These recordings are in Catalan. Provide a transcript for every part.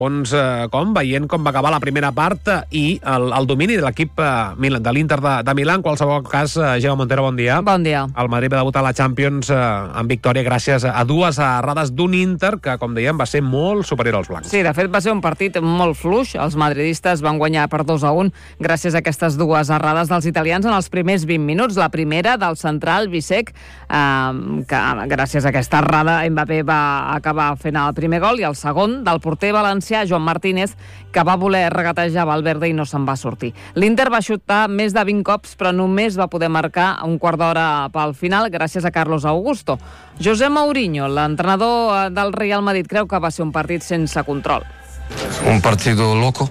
veient com va acabar la primera part i el domini de l'equip de l'Inter de Milà. En qualsevol cas, Gemma Montero, bon dia. Bon dia. El Madrid va debutar a la Champions en victòria gràcies a dues errades d'un Inter que, com dèiem, va ser molt superior als blancs. Sí, de fet va ser un partit molt fluix. Els madridistes van guanyar per 2-1 gràcies a aquestes dues errades dels italians en els primers 20 minuts. La primera del central, Bisek, que gràcies a aquesta errada Mbappé va acabar fent el primer gol, i el segon del porter valencià, Joan Martínez, que va voler regatejar Valverde i no se'n va sortir. L'Inter va xutar més de 20 cops, però només va poder marcar un quart d'hora pel final gràcies a Carlos Augusto. José Mourinho, l'entrenador del Real Madrid, creu que va ser un partit sense control. Un partido loco.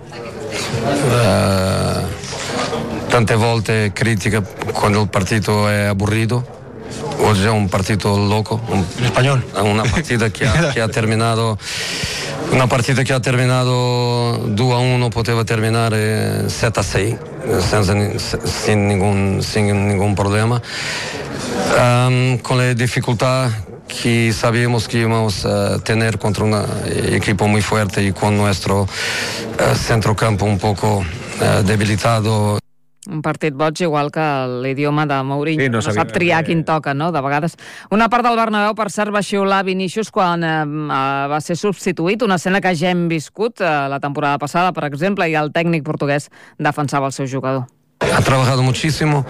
Tante volte critica quando il partito è aburrido. Oggi è un partito loco. Una partita che ha terminato. Una partita che ha terminato 2-1, poteva terminare 7-6 sin ningún problema. Con le dificultad que sabíamos que íbamos a tener contra un equipo muy fuerte y con nuestro centrocampo un poco debilitado. Un partit boig, igual que l'idioma de Mourinho. Sí, no sap triar quin toca, no?, de vegades. Una part del Bernabéu, per cert, va xiular Vinícius quan va ser substituït, una escena que ja hem viscut la temporada passada, per exemple, i el tècnic portuguès defensava el seu jugador. Ha trabajado muchísimo,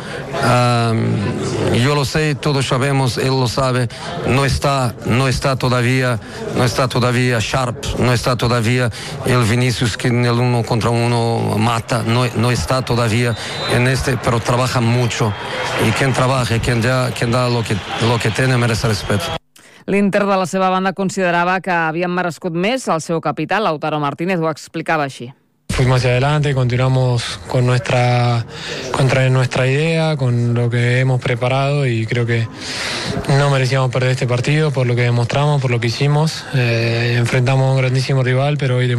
yo lo sé, todos sabemos, él lo sabe, no está todavía sharp, no está todavía el Vinicius que en el uno contra uno mata, no está todavía en pero trabaja mucho, y quien trabaja, quien da lo que tiene merece respeto. L'Inter, de la seva banda, considerava que havien merescut més. El seu capità, Lautaro Martínez, ho explicava així. Fuimos hacia adelante, continuamos con nuestra idea, con lo que hemos preparado, y creo que no merecíamos perder este partido por lo que demostramos, por lo que hicimos. Enfrentamos a un grandísimo rival, pero hoy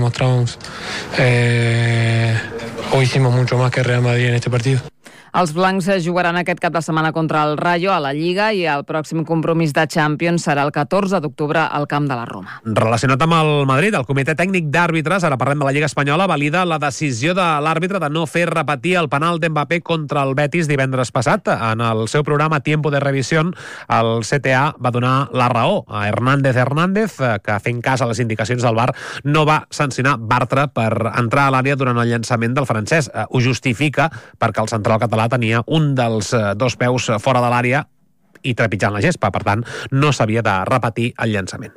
hoy hicimos mucho más que Real Madrid en este partido. Els blancs jugaran aquest cap de setmana contra el Rayo a la Lliga, i el pròxim compromís de Champions serà el 14 d'octubre al camp de la Roma. Relacionat amb el Madrid, el Comitè Tècnic d'Àrbitres, ara parlem de la Lliga Espanyola, valida la decisió de l'àrbitre de no fer repetir el penal d'Mbappé contra el Betis divendres passat. En el seu programa Tiempo de Revisión, el CTA va donar la raó a Hernández, que, fent cas a les indicacions del VAR, no va sancionar Bartra per entrar a l'àrea durant el llançament del francès. Ho justifica perquè el central català tenia un dels dos peus fora de l'àrea i trepitjant la gespa, per tant, no s'havia de repetir el llançament.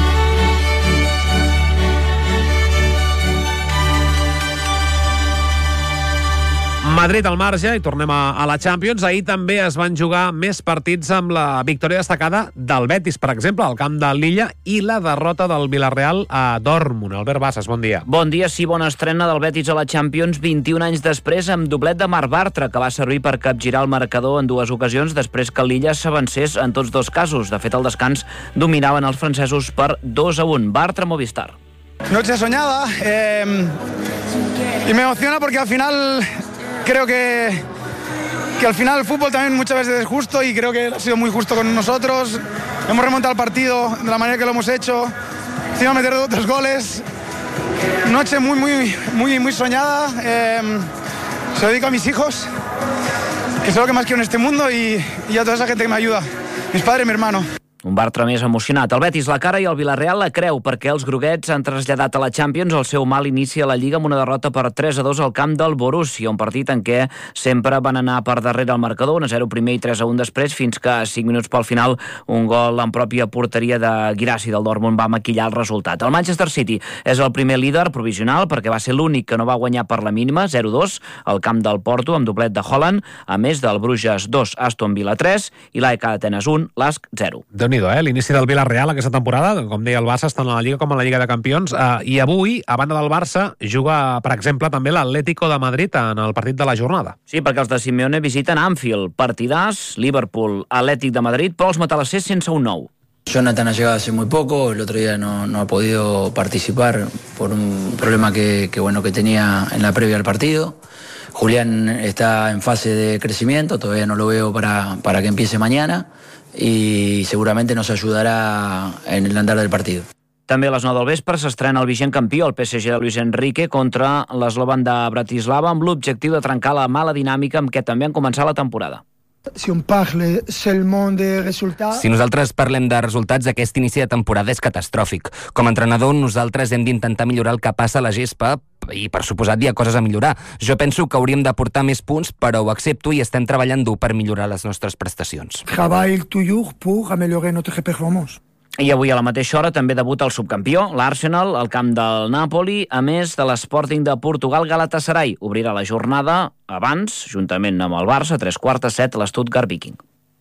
Madrid al marge, i tornem a la Champions. Ahir també es van jugar més partits amb la victòria destacada del Betis, per exemple, al camp de l'Illa, i la derrota del Villarreal a Dortmund. Albert Bassas, bon dia. Bon dia, sí, bona estrena del Betis a la Champions 21 anys després, amb doblet de Marc Bartra, que va servir per capgirar el marcador en dues ocasions després que l'Illa s'avancés en tots dos casos. De fet, al descans dominaven els francesos per 2-1. Bartra, Movistar. Noche soñada, y me emociona porque al final creo que al final el fútbol también muchas veces es justo, y creo que ha sido muy justo con nosotros. Hemos remontado el partido de la manera que lo hemos hecho, encima meter otros goles. Noche muy soñada. Se lo dedico a mis hijos, que es lo que más quiero en este mundo, y a toda esa gente que me ayuda, mis padres y mi hermano. Un Bartra més emocionat. El Betis la cara i el Villarreal la creu, perquè els groguets han traslladat a la Champions el seu mal inici a la Lliga amb una derrota per 3-2 al camp del Borussia, un partit en què sempre van anar per darrere el marcador, 1-0 primer i 3-1 després, fins que a 5 minuts pel final un gol en pròpia porteria de Guirassy del Dortmund va maquillar el resultat. El Manchester City és el primer líder provisional perquè va ser l'únic que no va guanyar per la mínima, 0-2 al camp del Porto amb doblet de Haaland, a més del Bruges 2, Aston Villa 3 i l'AEK Atenes 1, Lask 0. L'inici del Villarreal aquesta temporada, com deia el Barça, tant a la Lliga com a la Lliga de Campions, i avui, a banda del Barça, juga, per exemple, també l'Atlético de Madrid en el partit de la jornada. Sí, perquè els de Simeone visiten Anfield, partidàs, Liverpool, Atlètic de Madrid, però els matalassers sense un nou. Jonathan ha llegado hace muy poco, el otro día no ha podido participar por un problema que tenía en la previa al partido. Julián está en fase de crecimiento, todavía no lo veo para que empiece mañana, y seguramente nos ayudará en el andar del partido. També a les 9 del vespre s'estrena el vigent campió, el PSG de Luis Enrique, contra l'Slovan de Bratislava, amb l'objectiu de trencar la mala dinàmica amb què també han començat la temporada. Si nosaltres parlem de resultats, aquest inici de temporada és catastròfic. Com a entrenador, nosaltres hem d'intentar millorar el que passa a la gespa i, per suposat, hi ha coses a millorar. Jo penso que hauríem d'aportar més punts, però ho accepto i estem treballant dur per millorar les nostres prestacions. Treball toujours pour améliorer notre performance. I avui a la mateixa hora també debuta el subcampió, l'Arsenal, al camp del Napoli, a més de l'Sporting de Portugal Galatasaray. Obrirà la jornada abans, juntament amb el Barça, a 3:45, l'Stuttgart Viking.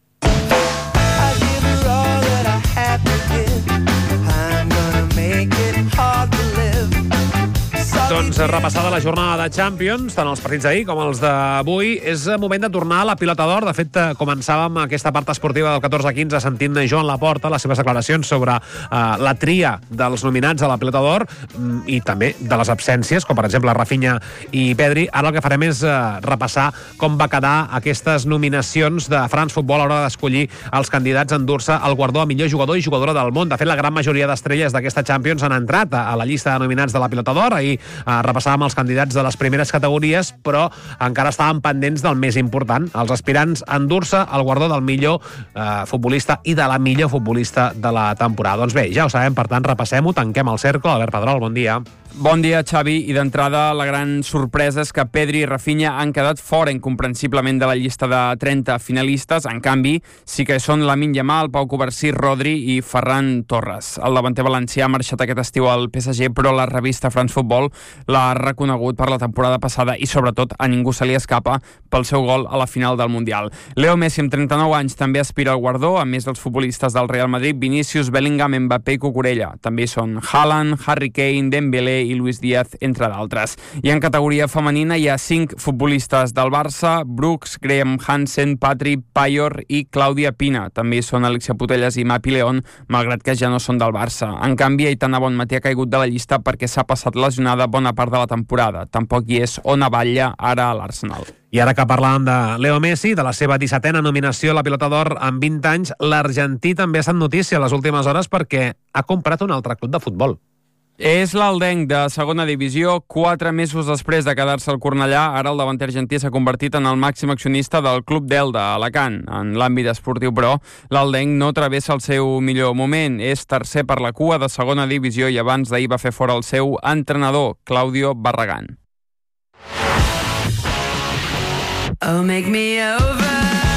Doncs repassada la jornada de Champions, tant els partits d'ahir com els d'avui, és moment de tornar a la pilota d'or. De fet, començàvem aquesta part esportiva del 14-15 sentint Joan Laporta, les seves declaracions sobre la tria dels nominats a la pilota d'or i també de les absències, com per exemple Rafinha i Pedri. Ara el que farem és repassar com va quedar aquestes nominacions de France Football a l'hora d'escollir els candidats a endur-se el guardó a millor jugador i jugadora del món. De fet, la gran majoria d'estrelles d'aquesta Champions han entrat a la llista de nominats de la pilota d'or. Ahir repassàvem els candidats de les primeres categories, però encara estàvem pendents del més important, els aspirants a endur-se el guardó del millor futbolista i de la millor futbolista de la temporada. Doncs bé, ja ho sabem, per tant, repassem-ho, tanquem el cercle. Albert Pedrol, bon dia. Bon dia, Xavi. I d'entrada, la gran sorpresa és que Pedri i Rafinha han quedat fora incomprensiblement de la llista de 30 finalistes. En canvi, sí que són Lamine Yamal, Pau Covarsí, Rodri i Ferran Torres. El davanter valencià ha marxat aquest estiu al PSG, però la revista France Football l'ha reconegut per la temporada passada i, sobretot, a ningú se li escapa pel seu gol a la final del Mundial. Leo Messi, amb 39 anys, també aspira al guardó, a més dels futbolistes del Real Madrid, Vinícius, Bellingham, Mbappé i Cucurella. També són Haaland, Harry Kane, Dembélé i Luis Díaz, entre d'altres. I en categoria femenina hi ha 5 futbolistes del Barça: Brooks, Graham Hansen, Patri, Payor i Clàudia Pina. També són Alexia Putellas i Mapi León, malgrat que ja no són del Barça. En canvi, Aitana Bonmatí ha caigut de la llista perquè s'ha passat lesionada bona part de la temporada. Tampoc hi és Ona Batlle, ara a l'Arsenal. I ara que parlàvem de Leo Messi, de la seva 17a nominació a la pilota d'or en 20 anys, l'argentí també ha estat notícia les últimes hores perquè ha comprat un altre club de futbol. És l'Aldenc de segona divisió. 4 mesos després de quedar-se al Cornellà, ara el davanter argentí s'ha convertit en el màxim accionista del Club d'Elda, a Alacant. En l'àmbit esportiu, però, l'Aldenc no travessa el seu millor moment. És tercer per la cua de segona divisió i abans d'ahir va fer fora el seu entrenador, Claudio Barragán. Oh, make me over.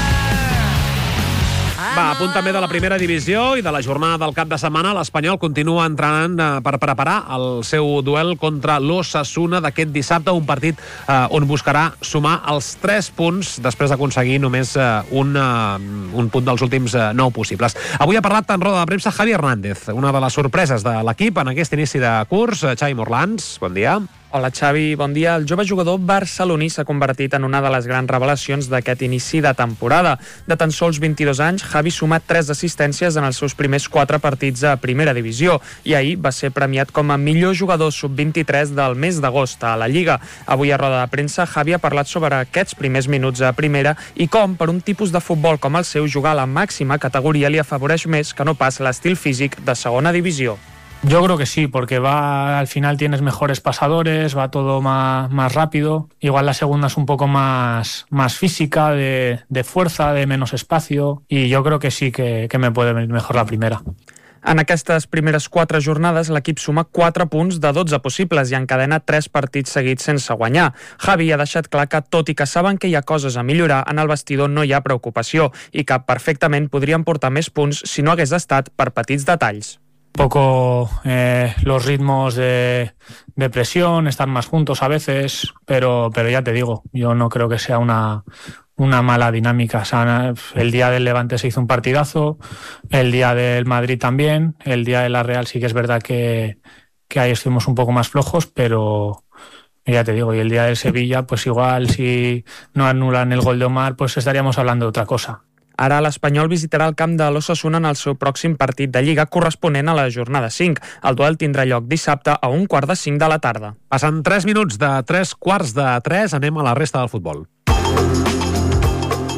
Va, a punt també de la primera divisió i de la jornada del cap de setmana, l'Espanyol continua entrenant per preparar el seu duel contra l'Osasuna d'aquest dissabte, un partit on buscarà sumar els 3 punts després d'aconseguir només un punt dels últims 9 possibles. Avui ha parlat en roda de premsa Javi Hernández, una de les sorpreses de l'equip en aquest inici de curs. Xavi Morlans, bon dia. Hola Xavi, bon dia. El jove jugador barceloní s'ha convertit en una de les grans revelacions d'aquest inici de temporada. De tan sols 22 anys, Javi suma 3 assistències en els seus primers 4 partits a primera divisió i ahir va ser premiat com a millor jugador sub-23 del mes d'agost a la Lliga. Avui a roda de premsa, Javi ha parlat sobre aquests primers minuts a primera i com, per un tipus de futbol com el seu, jugar a la màxima categoria li afavoreix més que no pas l'estil físic de segona divisió. Yo creo que sí, porque al final tienes mejores pasadores, va todo más rápido. Igual la segunda es un poco más física, de fuerza, de menos espacio. Y yo creo que sí que me puede venir mejor la primera. En aquestes primeres 4 jornades, l'equip suma 4 punts de 12 possibles i encadena 3 partits seguits sense guanyar. Javi ha deixat clar que, tot i que saben que hi ha coses a millorar, en el vestidor no hi ha preocupació i que perfectament podrien portar més punts si no hagués estat per petits detalls. Poco los ritmos de presión, estar más juntos a veces, pero ya te digo, yo no creo que sea una mala dinámica. O sea, el día del Levante se hizo un partidazo, el día del Madrid también, el día de la Real sí que es verdad que ahí estuvimos un poco más flojos, pero ya te digo, y el día del Sevilla, pues igual si no anulan el gol de Omar, pues estaríamos hablando de otra cosa. Ara l'Espanyol visitarà el camp de l'Osasuna en el seu pròxim partit de Lliga corresponent a la jornada 5. El duel tindrà lloc dissabte a 1:45 de la tarda. Passen 3 minuts de 3 quarts de 3, anem a la resta del futbol.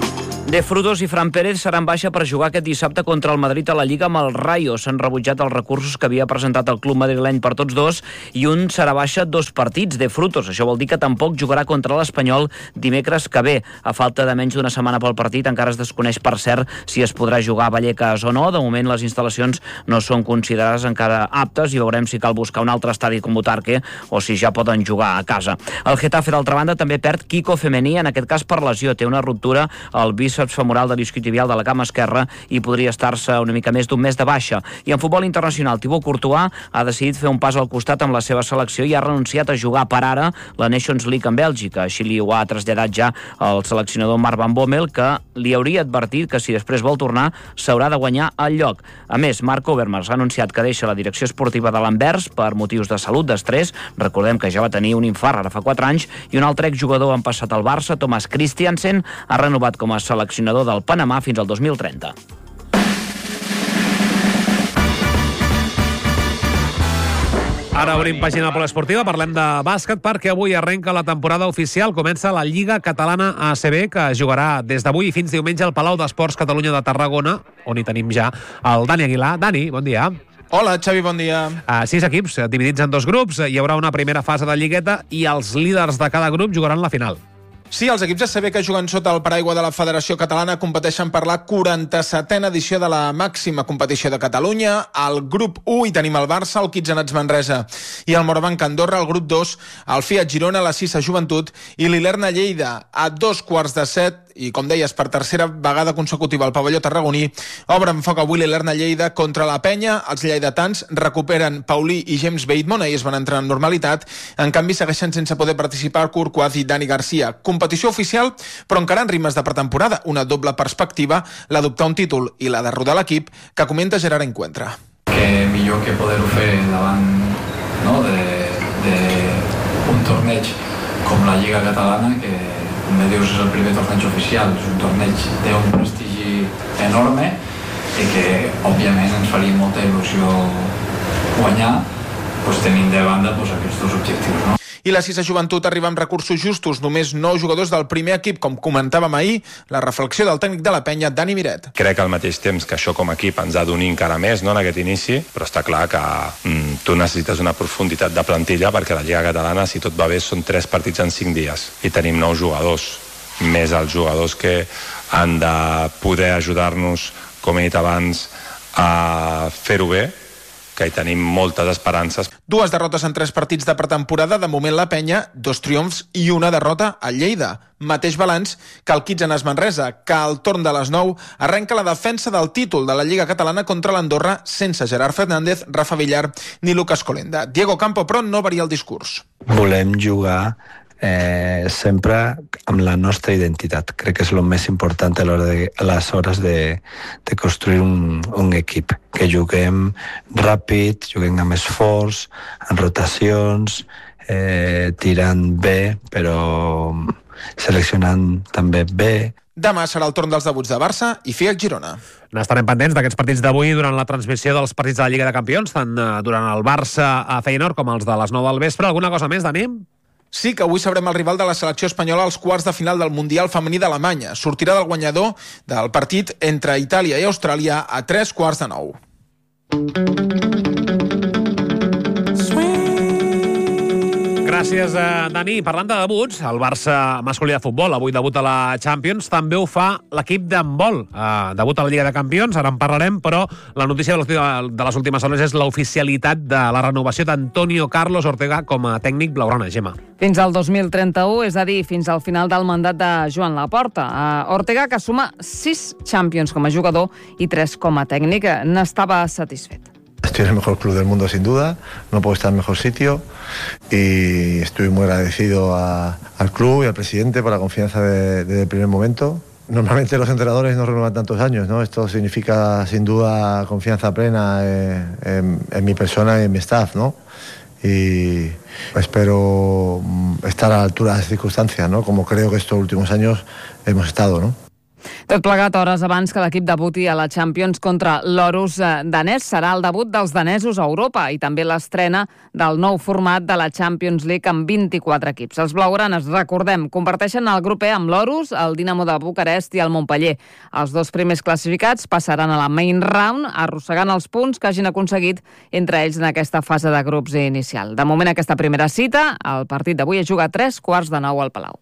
De Frutos i Fran Pérez seran baixa per jugar aquest dissabte contra el Madrid a la Lliga amb el Rayo. S'han rebutjat els recursos que havia presentat el club madrileny per tots dos i un serà baixa 2 partits. De Frutos, això vol dir que tampoc jugarà contra l'Espanyol dimecres que ve. A falta de menys d'una setmana pel partit, encara es desconeix per cert si es podrà jugar a Vallecas o no. De moment les instal·lacions no són considerades encara aptes i veurem si cal buscar un altre estadi com Butarque o si ja poden jugar a casa. El Getafe, d'altra banda, també perd Kiko Femení, en aquest cas per lesió. Té una ruptura al bíceps femoral de l'isquiotibial de la cama esquerra i podria estar-se una mica més d'un mes de baixa. I en futbol internacional, Thibaut Courtois ha decidit fer un pas al costat amb la seva selecció i ha renunciat a jugar per ara la Nations League en Bèlgica. Així li ho ha traslladat ja el seleccionador Marc Van Bommel, que li hauria advertit que si després vol tornar s'haurà de guanyar el lloc. A més, Marc Overmars ha anunciat que deixa la direcció esportiva de l'Anvers per motius de salut, d'estrès. Recordem que ja va tenir un infart ara fa 4 anys i un altre exjugador en passat al Barça, Thomas Christiansen, ha renovat com a seleccionador del Panamà fins al 2030. Ara obrim pàgina poliesportiva, parlem de bàsquet perquè avui arrenca la temporada oficial, comença la Lliga Catalana ACB, que jugarà des d'avui fins diumenge al Palau d'Esports Catalunya de Tarragona, on hi tenim ja el Dani Aguilar. Dani, bon dia. Hola, Xavi, bon dia. 6 equips dividits en 2 grups, hi haurà una primera fase de lligueta i els líders de cada grup jugaran la final. Sí, els equips ACB que juguen sota el paraigua de la Federació Catalana competeixen per la 47a edició de la màxima competició de Catalunya. Al grup 1 hi tenim el Barça, el Kitzenats Manresa i el Morabanc Andorra. Al grup 2, el Fiat Girona, la Sisa Joventut i l'Ilerna Lleida. A 2:45, i com deies, per tercera vegada consecutiva al pavelló tarragoní, obren foc avui l'Ilerna Lleida contra la Penya. Els lleidatans recuperen Paulí i James Bateman, ahir es van entrar en normalitat. En canvi, segueixen sense poder participar Courquaz i Dani Garcia. Competició oficial, però encara en ritmes de pretemporada. Una doble perspectiva, la d'adoptar un títol i la de rodar l'equip, que comenta Gerard Encuentra. Que millor que poder-ho fer davant, no, d'un torneig com la Lliga Catalana, que, com bé dius, és el primer torneig oficial. És un torneig d'un prestigi enorme i que, òbviament, ens faria molta il·lusió guanyar, tenint de banda aquests 2 objectius, no? I la Sisa Joventut arriba amb recursos justos, només 9 jugadors del primer equip, com comentàvem ahir, la reflexió del tècnic de la Penya, Dani Miret. Crec al mateix temps que això com a equip ens ha d'unir encara més, no, en aquest inici, però està clar que tu necessites una profunditat de plantilla perquè la Lliga Catalana, si tot va bé, són 3 partits en 5 dies i tenim 9 jugadors, més els jugadors que han de poder ajudar-nos, com he dit abans, a fer-ho bé, que hi tenim moltes esperances. 2 derrotes en 3 partits de pretemporada, de moment la Penya, 2 triomfs i una derrota a Lleida. Mateix balanç que el Kitzenats Manresa, que al torn de les 9 arrenca la defensa del títol de la Lliga Catalana contra l'Andorra sense Gerard Fernández, Rafa Villar ni Lucas Colenda. Diego Campo, però, no varia el discurs. Volem jugar sempre amb la nostra identitat. Crec que és el més important a les hores de construir un equip. Que juguem ràpid, juguem amb esforç, en rotacions, tirant bé, però seleccionant també bé. Demà serà el torn dels debuts de Barça i Fiat Girona. N'estarem pendents d'aquests partits d'avui durant la transmissió dels partits de la Lliga de Campions, tant durant el Barça a Feyenoord com els de les 9 del vespre. Alguna cosa més, Dani? Sí, que avui sabrem el rival de la selecció espanyola als quarts de final del Mundial femení d'Alemanya. Sortirà del guanyador del partit entre Itàlia i Austràlia a 8:45. Gràcies, Dani. Parlant de debuts, el Barça masculí de futbol avui debuta a la Champions, també ho fa l'equip d'handbol. Debuta a la Lliga de Campions, ara en parlarem, però la notícia de les últimes hores és l'oficialitat de la renovació d'Antonio Carlos Ortega com a tècnic blaugrana. Gemma. Fins al 2031, és a dir, fins al final del mandat de Joan Laporta. Ortega, que suma 6 Champions com a jugador i 3 com a tècnic, n'estava satisfet. Estoy en el mejor club del mundo sin duda, no puedo estar en mejor sitio y estoy muy agradecido al club y al presidente por la confianza desde el primer momento. Normalmente los entrenadores no renuevan tantos años, ¿no? Esto significa sin duda confianza plena en mi persona y en mi staff, ¿no? Y espero estar a la altura de las circunstancias, ¿no? Como creo que estos últimos años hemos estado, ¿no? Tot plegat hores abans que l'equip debuti a la Champions contra l'Orus danès. Serà el debut dels danesos a Europa i també l'estrena del nou format de la Champions League amb 24 equips. Els blaugranes, recordem, comparteixen el grup E amb l'Orus, el Dinamo de Bucarest i el Montpellier. Els dos primers classificats passaran a la main round, arrossegant els punts que hagin aconseguit entre ells en aquesta fase de grups inicial. De moment, aquesta primera cita, el partit d'avui es juga a 8:45 al Palau.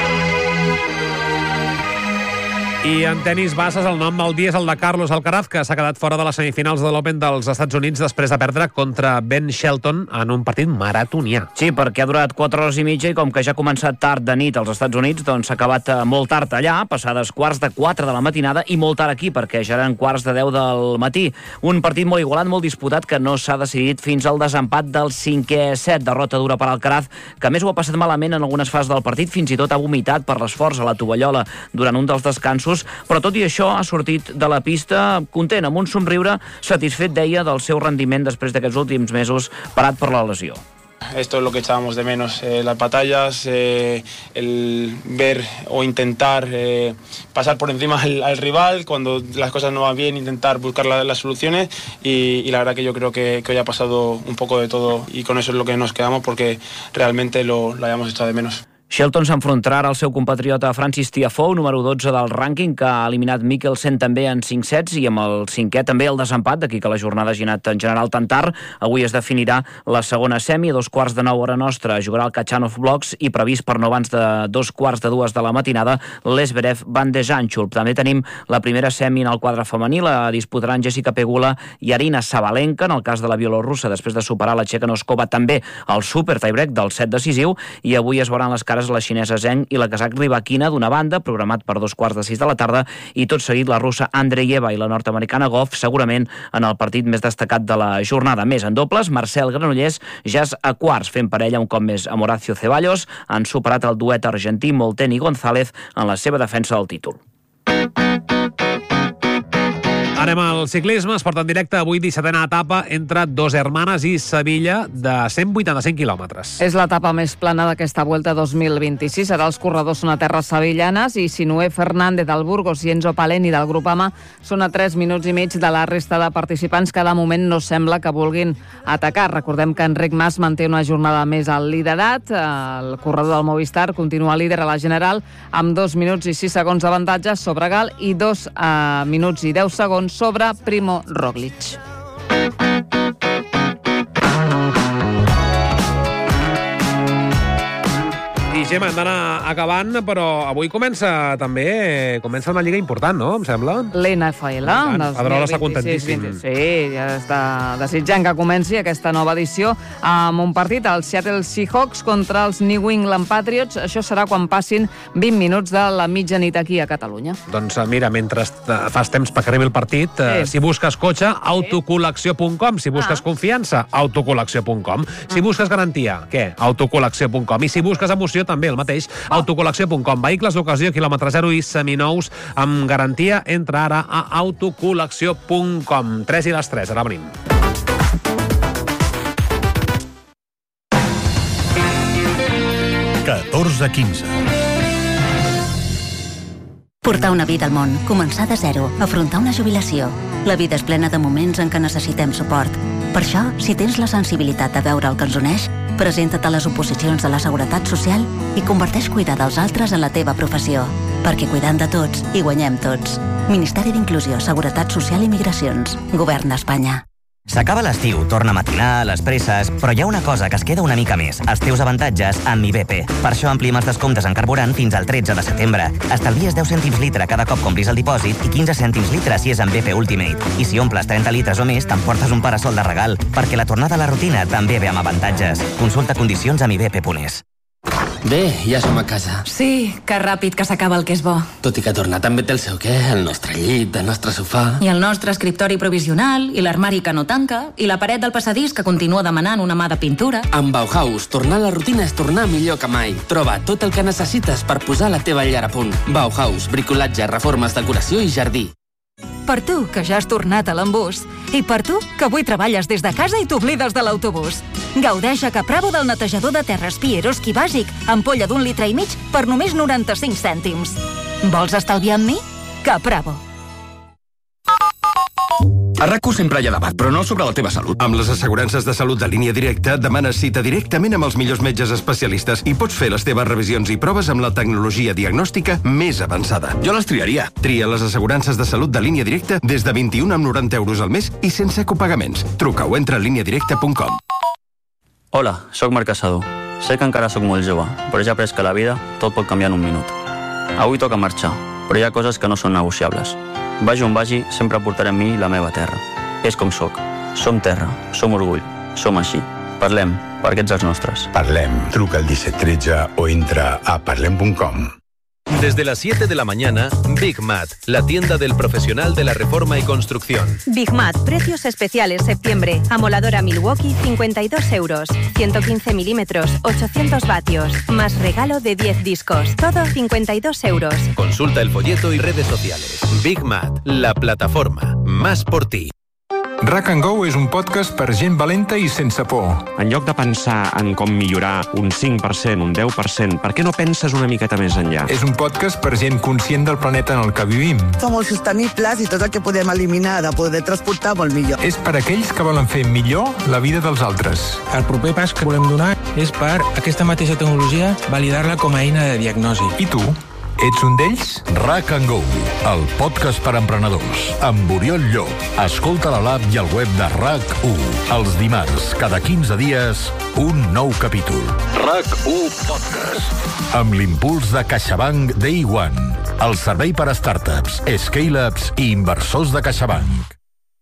I en tenis bases, el nom del dia és el de Carlos Alcaraz, que s'ha quedat fora de les semifinals de l'Open dels Estats Units després de perdre contra Ben Shelton en un partit maratonià. Sí, perquè ha durat 4 hores i mitja i com que ja ha començat tard de nit als Estats Units, doncs s'ha acabat molt tard allà, passades 3:15 de la matinada i molt tard aquí, perquè ja eren 9:15 del matí. Un partit molt igualat, molt disputat, que no s'ha decidit fins al desempat del 5è set. Derrota dura per Alcaraz, que a més ho ha passat malament en algunes fases del partit, fins i tot ha vomitat per l'esforç a la tovallola durant un dels descansos, però tot i això ha sortit de la pista content, amb un somriure satisfet, deia, del seu rendiment després d'aquests últims mesos parat per la lesió. Esto es lo que echábamos de menos, las batallas, el ver o intentar pasar por encima al rival, cuando las cosas no van bien, intentar buscar las soluciones y la verdad que yo creo que hoy ha pasado un poco de todo y con eso es lo que nos quedamos porque realmente lo hayamos echado de menos. Shelton s'enfrontarà al seu compatriota Francis Tiafoe, número 12 del rànquing, que ha eliminat Mikkelsen també en 5 sets i amb el 5è també el desempat, d'aquí que la jornada hagi anat en general tan tard. Avui es definirà la segona semi, a 8:45 hora nostra, jugarà el Khachanov Blocs i previst per no abans de 2:15 de la matinada l'Esberev Van de Zandschulp. També tenim la primera semi en el quadre femení, la disputaran Jessica Pegula i Arina Sabalenka, en el cas de la bielorrussa, després de superar la txeca Noskova també al super tiebreak del set decisiu, i avui es veuran les cares la xinesa Zheng i la kazakh Rybakina d'una banda, programat per 5:15 de la tarda, i tot seguit la russa Andreeva i la nord-americana Goff, segurament en el partit més destacat de la jornada. Més en dobles, Marcel Granollers ja és a quarts, fent parella un cop més amb Horacio Ceballos. Han superat el duet argentí Molteni i González en la seva defensa del títol. Anem al ciclisme, esport en directe. Avui 17a etapa entre Dos Hermanas i Sevilla de 185 quilòmetres. És l'etapa més plana d'aquesta Vuelta 2026. Ara els corredors són a terres sevillanes i Sinué Fernández del Burgos i Enzo Paleni del Grupama són a 3 minuts i mig de la resta de participants que de moment no sembla que vulguin atacar. Recordem que Enric Mas manté una jornada més al liderat. El corredor del Movistar continua líder a la general amb 2 minuts i 6 segons d'avantatge sobre Gal i 2 minuts i 10 segons sobre Primo Roglic. I Gemma, hem d'anar acabant, però avui comença una lliga important, no? Em sembla. L'NFL. Pedrola està contentíssim. Sí, ja està desitjant que comenci aquesta nova edició amb un partit, el Seattle Seahawks contra els New England Patriots. Això serà quan passin 20 minuts de la mitjanit aquí a Catalunya. Doncs mira, mentre fas temps perquè arribi el partit, si busques cotxe, autocol·lecció.com. Si busques confiança, autocol·lecció.com. Si busques garantia, què? Autocol·lecció.com. I si busques emoció, també el mateix, autocol·lecció.com. Vehicles d'ocasió, quilòmetre 0 i seminous amb garantia. Entra ara a autocol·lecció.com. 3 i les 3, ara venim. Portar una vida al món, començar de zero, afrontar una jubilació. La vida és plena de moments en què necessitem suport. Per això, si tens la sensibilitat de veure el que ens uneix, presenta't a les oposicions de la Seguretat Social i converteix cuidar dels altres en la teva professió. Perquè cuidant de tots, hi guanyem tots. Ministeri d'Inclusió, Seguretat Social i Migracions. Govern d'Espanya. S'acaba l'estiu, torna a matinar, les presses, però hi ha una cosa que es queda una mica més, els teus avantatges amb IBP. Per això ampliem els descomptes en carburant fins al 13 de setembre. Estalvies 10 cèntims litre cada cop compris el dipòsit i 15 cèntims litre si és amb BP Ultimate. I si omples 30 litres o més, t'emportes un parasol de regal, perquè la tornada a la rutina també ve amb avantatges. Consulta condicions amb ibp.es. Bé, ja som a casa. Sí, que ràpid que s'acaba el que és bo. Tot i que tornar també té el seu què, el nostre llit, el nostre sofà... I el nostre escriptori provisional, i l'armari que no tanca, i la paret del passadís que continua demanant una mà de pintura. Amb Bauhaus, tornar a la rutina és tornar millor que mai. Troba tot el que necessites per posar la teva llar a punt. Bauhaus, bricolatge, reformes, decoració i jardí. Per tu, que ja has tornat a l'embús. I per tu, que avui treballes des de casa i t'oblides de l'autobús. Gaudeix a Capravo del netejador de terres Pieroski bàsic, ampolla d'1,5 litre per només 95 cèntims. Vols estalviar amb mi? Capravo. A RAC1 sempre hi ha debat, però no sobre la teva salut. Amb les assegurances de salut de Línia Directa, demanes cita directament amb els millors metges especialistes i pots fer les teves revisions i proves amb la tecnologia diagnòstica més avançada. Jo les triaria. Tria les assegurances de salut de Línia Directa des de 21,90 € al mes i sense copagaments. Truca o entra a lineadirecta.com. Hola, sóc Marc Casado. Sé que encara sóc molt jove, però ja he après que la vida tot pot canviar en un minut. Avui toca marxar, però hi ha coses que no són negociables. Vagi on vagi, sempre portaré amb mi la meva terra. És com sóc. Som terra, som orgull, som així. Parlem, perquè ets els nostres. Parlem. Truca al 1713 o entra a parlem.com. Desde las 7 de la mañana, Big Mat, la tienda del profesional de la reforma y construcción. Big Mat, precios especiales septiembre. Amoladora Milwaukee, 52 €. 115 milímetros, 800 vatios. Más regalo de 10 discos. Todo 52 €. Consulta el folleto y redes sociales. Big Mat, la plataforma. Más por ti. RAC & Go és un podcast per gent valenta i sense por. En lloc de pensar en com millorar un 5%, un 10%, per què no penses una miqueta més enllà? És un podcast per gent conscient del planeta en el que vivim. Som molt sostenibles i tot el que podem eliminar de poder transportar molt millor. És per aquells que volen fer millor la vida dels altres. El proper pas que volem donar és per aquesta mateixa tecnologia validar-la com a eina de diagnosi. I tu? Ets un d'ells? RAC & Go, el podcast per emprenedors, amb Oriol Llop. Escolta a l'app i al web de RAC1. Els dimarts, cada 15 dies, un nou capítol. RAC1 Podcast. Amb l'impuls de CaixaBank Day One, el servei per a startups, scale-ups i inversors de CaixaBank.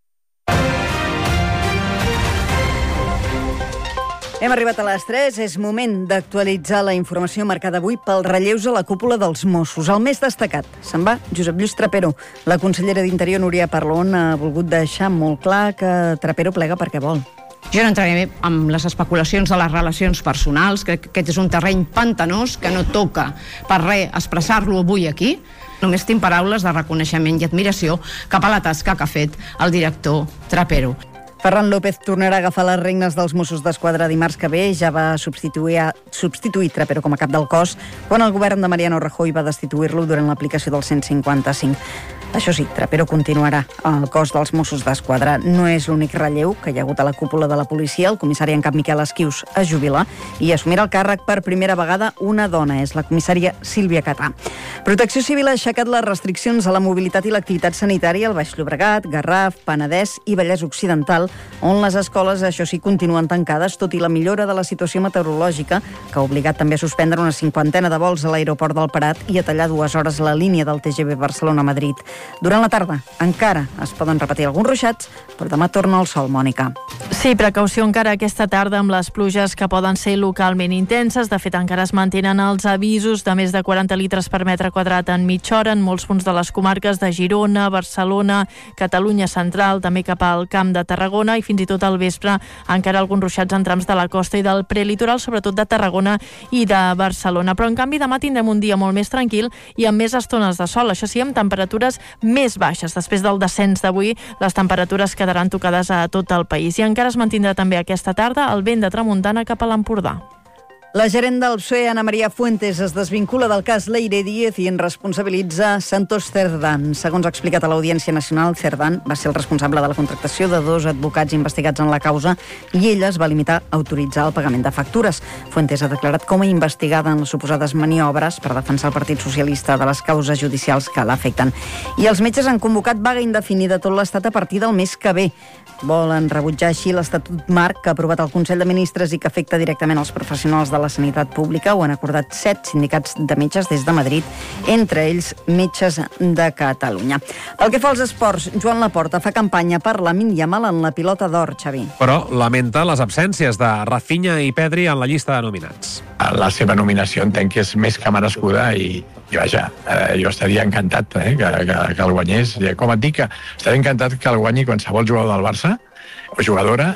Hem arribat a les 3, és moment d'actualitzar la informació marcada avui pels relleus a la cúpula dels Mossos. El més destacat, se'n va Josep Lluís Trapero. La consellera d'Interior, Núria Parlon, ha volgut deixar molt clar que Trapero plega perquè vol. Jo no entraré amb les especulacions de les relacions personals, crec que aquest és un terreny pantanós que no toca per res expressar-lo avui aquí. Només tinc paraules de reconeixement i admiració cap a la tasca que ha fet el director Trapero. Ferran López tornarà a agafar les regnes dels Mossos d'Esquadra dimarts que ve. Ja va substituir Trapero com a cap del cos quan el govern de Mariano Rajoy va destituir-lo durant l'aplicació del 155. Això sí, Trapero continuarà al cos dels Mossos d'Esquadra. No és l'únic relleu que hi ha hagut a la cúpula de la policia. El comissari en cap Miquel Esquius es jubila i assumirà el càrrec per primera vegada una dona. És la comissària Sílvia Catà. Protecció Civil ha aixecat les restriccions a la mobilitat i l'activitat sanitària al Baix Llobregat, Garraf, Penedès i Vallès Occidental, on les escoles, això sí, continuen tancades, tot i la millora de la situació meteorològica, que ha obligat també a suspendre una 50 de vols a l'aeroport del Prat i a tallar 2 hores la línia del TGV Barcelona-Madrid. Durant la tarda encara es poden repetir alguns ruixats, però demà torna el sol, Mònica. Sí, precaució encara aquesta tarda amb les pluges que poden ser localment intenses. De fet, encara es mantenen els avisos de més de 40 litres per metre quadrat en mitja hora en molts punts de les comarques de Girona, Barcelona, Catalunya Central, també cap al Camp de Tarragona i fins i tot al vespre encara alguns ruixats en trams de la costa i del prelitoral, sobretot de Tarragona i de Barcelona. Però en canvi demà tindrem un dia molt més tranquil i amb més estones de sol. Això sí, amb temperatures més baixes. Després del descens d'avui, les temperatures quedaran tocades a tot el país. I encara es mantindrà també aquesta tarda el vent de tramuntana cap a l'Empordà. La gerent del PSOE, Ana María Fuentes, es desvincula del cas Leire Díez i en responsabilitza Santos Cerdán. Segons ha explicat a l'Audiència Nacional, Cerdán va ser el responsable de la contractació de 2 advocats investigats en la causa i ella es va limitar a autoritzar el pagament de factures. Fuentes ha declarat com a investigada en les suposades maniobres per defensar el Partit Socialista de les causes judicials que l'afecten. I els metges han convocat vaga indefinida a tot l'Estat a partir del mes que ve. Volen rebutjar així l'Estatut Marc que ha aprovat el Consell de Ministres i que afecta directament els professionals de la sanitat pública. Ho han acordat 7 sindicats de metges des de Madrid, entre ells Metges de Catalunya. Pel que fa als esports, Joan Laporta fa campanya per Lamine Yamal en la pilota d'or, Xavi. Però lamenta les absències de Rafinha i Pedri en la llista de nominats. La seva nominació entenc que és més que merescuda i vaja, jo estaria encantat que el guanyés. Com et dic, estaria encantat que el guanyi qualsevol jugador del Barça o jugadora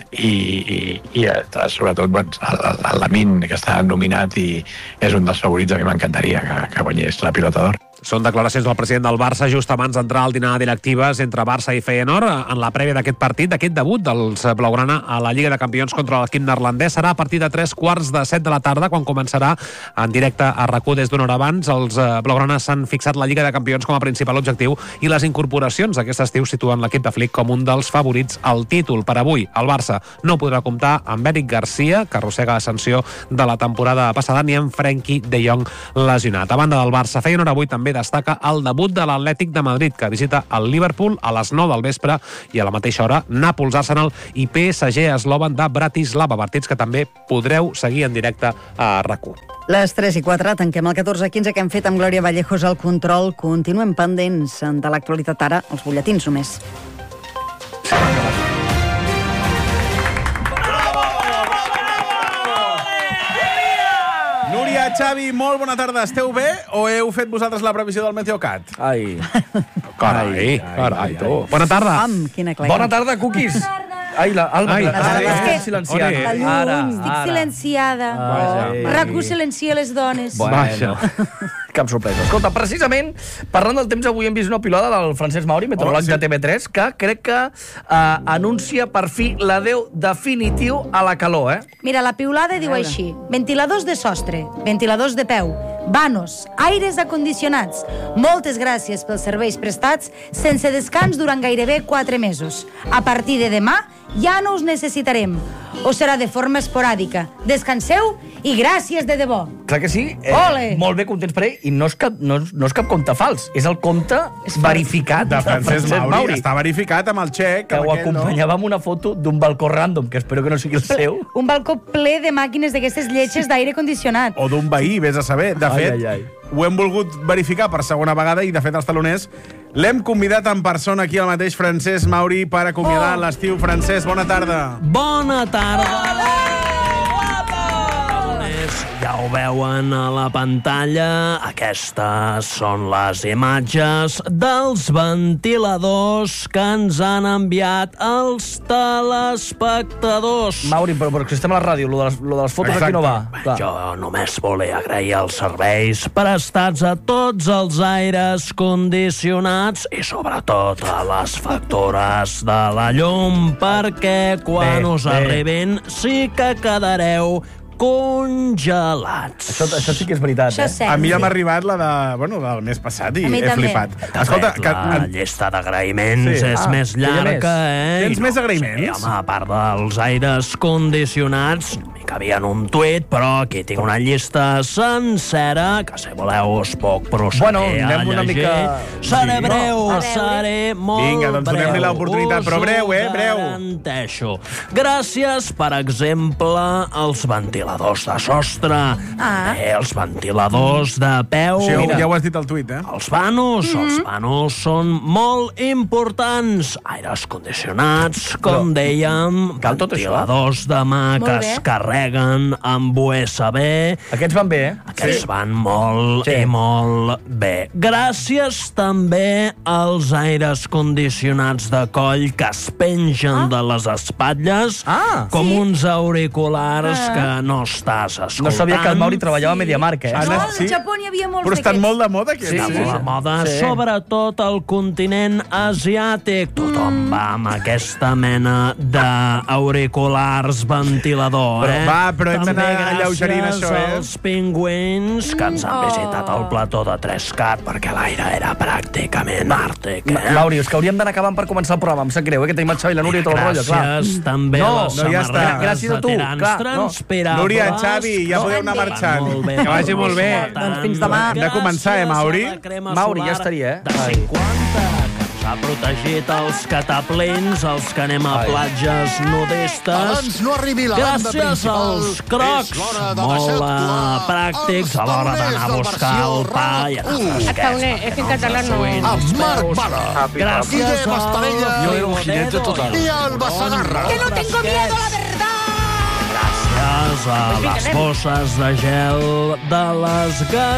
i sobretot el Lamine, que està nominat i és un dels favorits. A mi m'encantaria que guanyés la pilota d'or. Són declaracions del president del Barça just abans d'entrar al dinar de directives entre Barça i Feyenoord en la prèvia d'aquest partit, d'aquest debut dels blaugrana a la Lliga de Campions contra l'equip neerlandès. Serà a partir de 3:45 de la tarda, quan començarà en directe a RAC1 des d'una hora abans. Els blaugranes s'han fixat la Lliga de Campions com a principal objectiu i les incorporacions aquest estiu situen l'equip de Flick com un dels favorits al títol. Per avui, el Barça no podrà comptar amb Eric Garcia, que arrossega la sanció de la temporada passada, ni amb Frenkie de Jong lesionat. A banda del Barça, Feyenoord avui també destaca el debut de l'Atlètic de Madrid, que visita el Liverpool a les 9 del vespre, i a la mateixa hora Nàpols, Arsenal i PSG Slovan de Bratislava, partits que també podreu seguir en directe a RAC1. Les 3:04, tanquem el 14:15 que hem fet amb Glòria Vallejos al control. Continuem pendents de l'actualitat, ara els butlletins només. Núria, Xavi, molt bona tarda. Esteu bé o heu fet vosaltres la previsió del Meteocat? Ai. Carai, tu. Bona tarda. Quina clega. Bona tarda, cookies. Ai, l'Alba, estic silenciada. Estic silenciada. RAC1 silencia les dones. Bueno, cap sorpresa. Escolta, precisament, parlant del temps, avui hem vist una pilota del Francesc Mauri, meteoròleg de TV3, que crec que anuncia per fi l'adeu definitiu a la calor, Mira, la piulada diu així: ventiladors de sostre, ventiladors de peu, vanos, aires acondicionats. Moltes gràcies pels serveis prestats sense descans durant gairebé 4 mesos. A partir de demà ja no us necessitarem. O serà de forma esporàdica. Descanseu i gràcies de debò. Clar que sí. Ole! Molt bé, contents per ell. I no és cap compte fals. És el compte verificat de Francesc Mauri. Està verificat amb el xec. Que ho acompanyava amb una foto d'un balcó random, que espero que no sigui el seu. Un balcó ple de màquines d'aquestes lletges d'aire condicionat. O d'un veí, vés a saber. De fet, ho hem volgut verificar per segona vegada i, de fet, els taloners l'hem convidat en persona aquí al mateix Francesc Mauri per acomiadar l'estiu. Francesc, bona tarda. Bona tarda. Ja ho veuen a la pantalla, aquestes són les imatges dels ventiladors que ens han enviat els telespectadors. Mauri, però si estem a la ràdio, lo de les fotos aquí no va. Jo només volia agrair els serveis prestats a tots els aires condicionats i sobretot a les factures de la llum, perquè quan us arribin sí que quedareu congelats. Això sí que és veritat, A mi m'ha arribat la del mes passat i he flipat. Escolta, la llista d'agraïments és més llarga, Tens més agraïments? Sí, home, a part dels aires condicionats, m'hi cabia en un tuit, però aquí tinc una llista sencera, que si voleu us puc procedir a llegir. Seré breu, seré molt breu. Vinga, doncs donem-li l'oportunitat, però breu, breu. Garanteixo. Gràcies, per exemple, als ventiladors de sostre, els ventiladors de peu. Sí, ja ho has dit al tuit, Els vanos són molt importants. Aires condicionats, com dèiem, ventiladors de mà que es carreguen amb USB. Aquests van bé, Aquests van molt i molt bé. Gràcies també als aires condicionats de coll que es pengen de les espatlles com uns auriculars que no estàs escoltant. No sabia que el Mauri treballava a MediaMarkt, No, al Japó n'hi havia molts Però estan molt de moda, aquests. Està molt de moda, sobretot al continent asiàtic. Tothom va amb aquesta mena d'auriculars ventilador, Però hem d'anar alleugerint això, També gràcies als pingüins que ens han visitat al plató de 3CAT, perquè l'aire era pràcticament àrtic, Mauri, és que hauríem d'anar acabant per començar el programa. Em sap greu, que tenim el Xavi i la Núria i tot el rotllo, clar. Gràcies també a les samarretes de tirants transpirables. Núria, Xavi, ja podeu anar marxant. Que vagi molt bé. Doncs fins demà. Hem de començar, Mauri? Mauri, ja estaria, De 50, que ens ha protegit els cataplins, els que anem a platges nudistes. Abans no arribi la banda Gràcies als crocs, molt pràctics a l'hora d'anar a buscar el pa i anar Cauner, és que en català no. Els Marc Bala. Gràcies Yo era un jinete total. Y Alba Sagarra. Que no tengo miedo, la verdad. Gràcies a les bosses de gel de les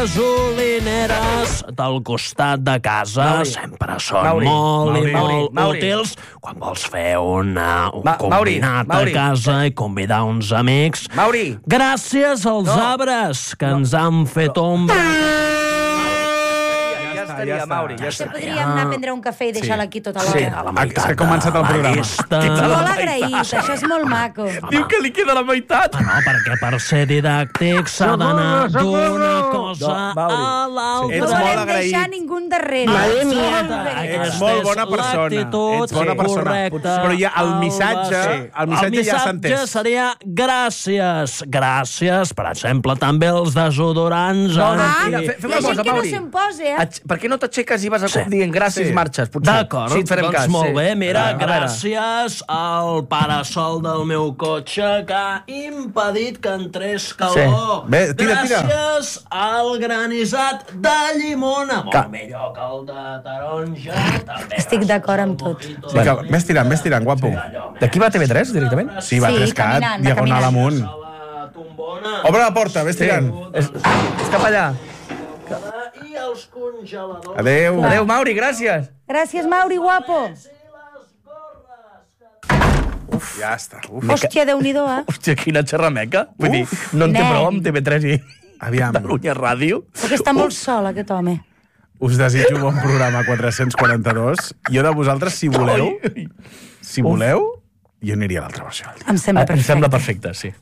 gasolineres del costat de casa. Sempre són molt útils quan vols fer un combinat a casa i convidar uns amics. Gràcies als arbres que ens han fet ombra. estaria, Mauri. Podríem anar a prendre un cafè i deixar-la aquí tota l'hora. Sí, a la meitat. Ha començat el programa. Molt agraït, això és molt maco. Diu que li queda la meitat. No, perquè per ser didàctic s'ha d'anar d'una cosa a l'altra. Ets No molt volem agraït. deixar ningú darrere. Ets molt bona persona. Ets bona persona. Però ja el missatge ja s'ha entès. El missatge seria gràcies. Gràcies, per exemple, també els desodorants. Mira, fem una cosa, Mauri. Se'n posa, Per què no t'aixeques i vas dient gràcies i marxes? D'acord, doncs molt bé. Mira, A veure. gràcies al parasol del meu cotxe que ha impedit que entrés calor. Sí. Bé, tira. Gràcies al granissat de llimona. Molt millor que el de taronja. Estic d'acord amb tot. Sí, ves tirant, guapo. D'aquí va TV3, directament? Sí, va 3cat, caminant, diagonal amunt. Obre la porta, ves tirant. És cap allà. I els congeladors. Adéu. Adéu, Mauri, gràcies. Gràcies, Mauri, guapo. Ja està. Hòstia, Déu-n'hi-do, Hòstia, quina xerrameca. Vull dir, no en té Nen. prou amb TV3 i Aviam. Catalunya Ràdio. Perquè està molt sol, aquest home. Us desitjo bon programa 442. Jo de vosaltres, si voleu, jo aniria a l'altra versió. Em sembla perfecte. Em sembla perfecte, sí.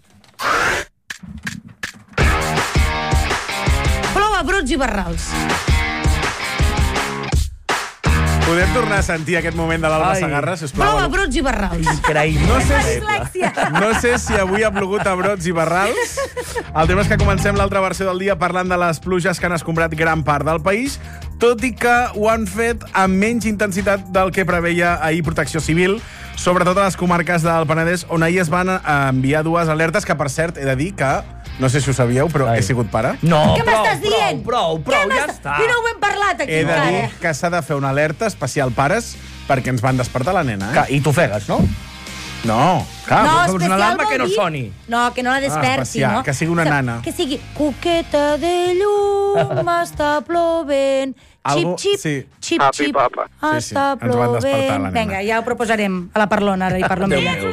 Plou a brots i barrals. Podem tornar a sentir aquest moment de l'Alba Segarra, sisplau? Plou a brots i barrals. Increïble. No sé si avui ha plogut a brots i barrals. El tema és que comencem l'altra versió del dia parlant de les pluges que han escombrat gran part del país, tot i que ho han fet amb menys intensitat del que preveia ahir Protecció Civil, sobretot a les comarques del Penedès, on ahir es van enviar dues alertes, que per cert he de dir que, no sé si ho sabíeu, però he sigut pare. No, Què m'estàs dient? Prou, ja està. I no ho hem parlat aquí, He de dir encara. que s'ha de fer una alerta especial pares perquè ens van despertar la nena, I t'ofegues, no? No. Però una alarma que no soni. No, que no la desperti, especial, no? que sigui una nana. Que sigui coqueta de llum, està plovent. Algo- Xip, sí. xip, Happy xip, papa. Sí, sí, està ens van despertar la plovent. nena. Vinga, ja ho proposarem a la parlona, ara hi parlo amb ella.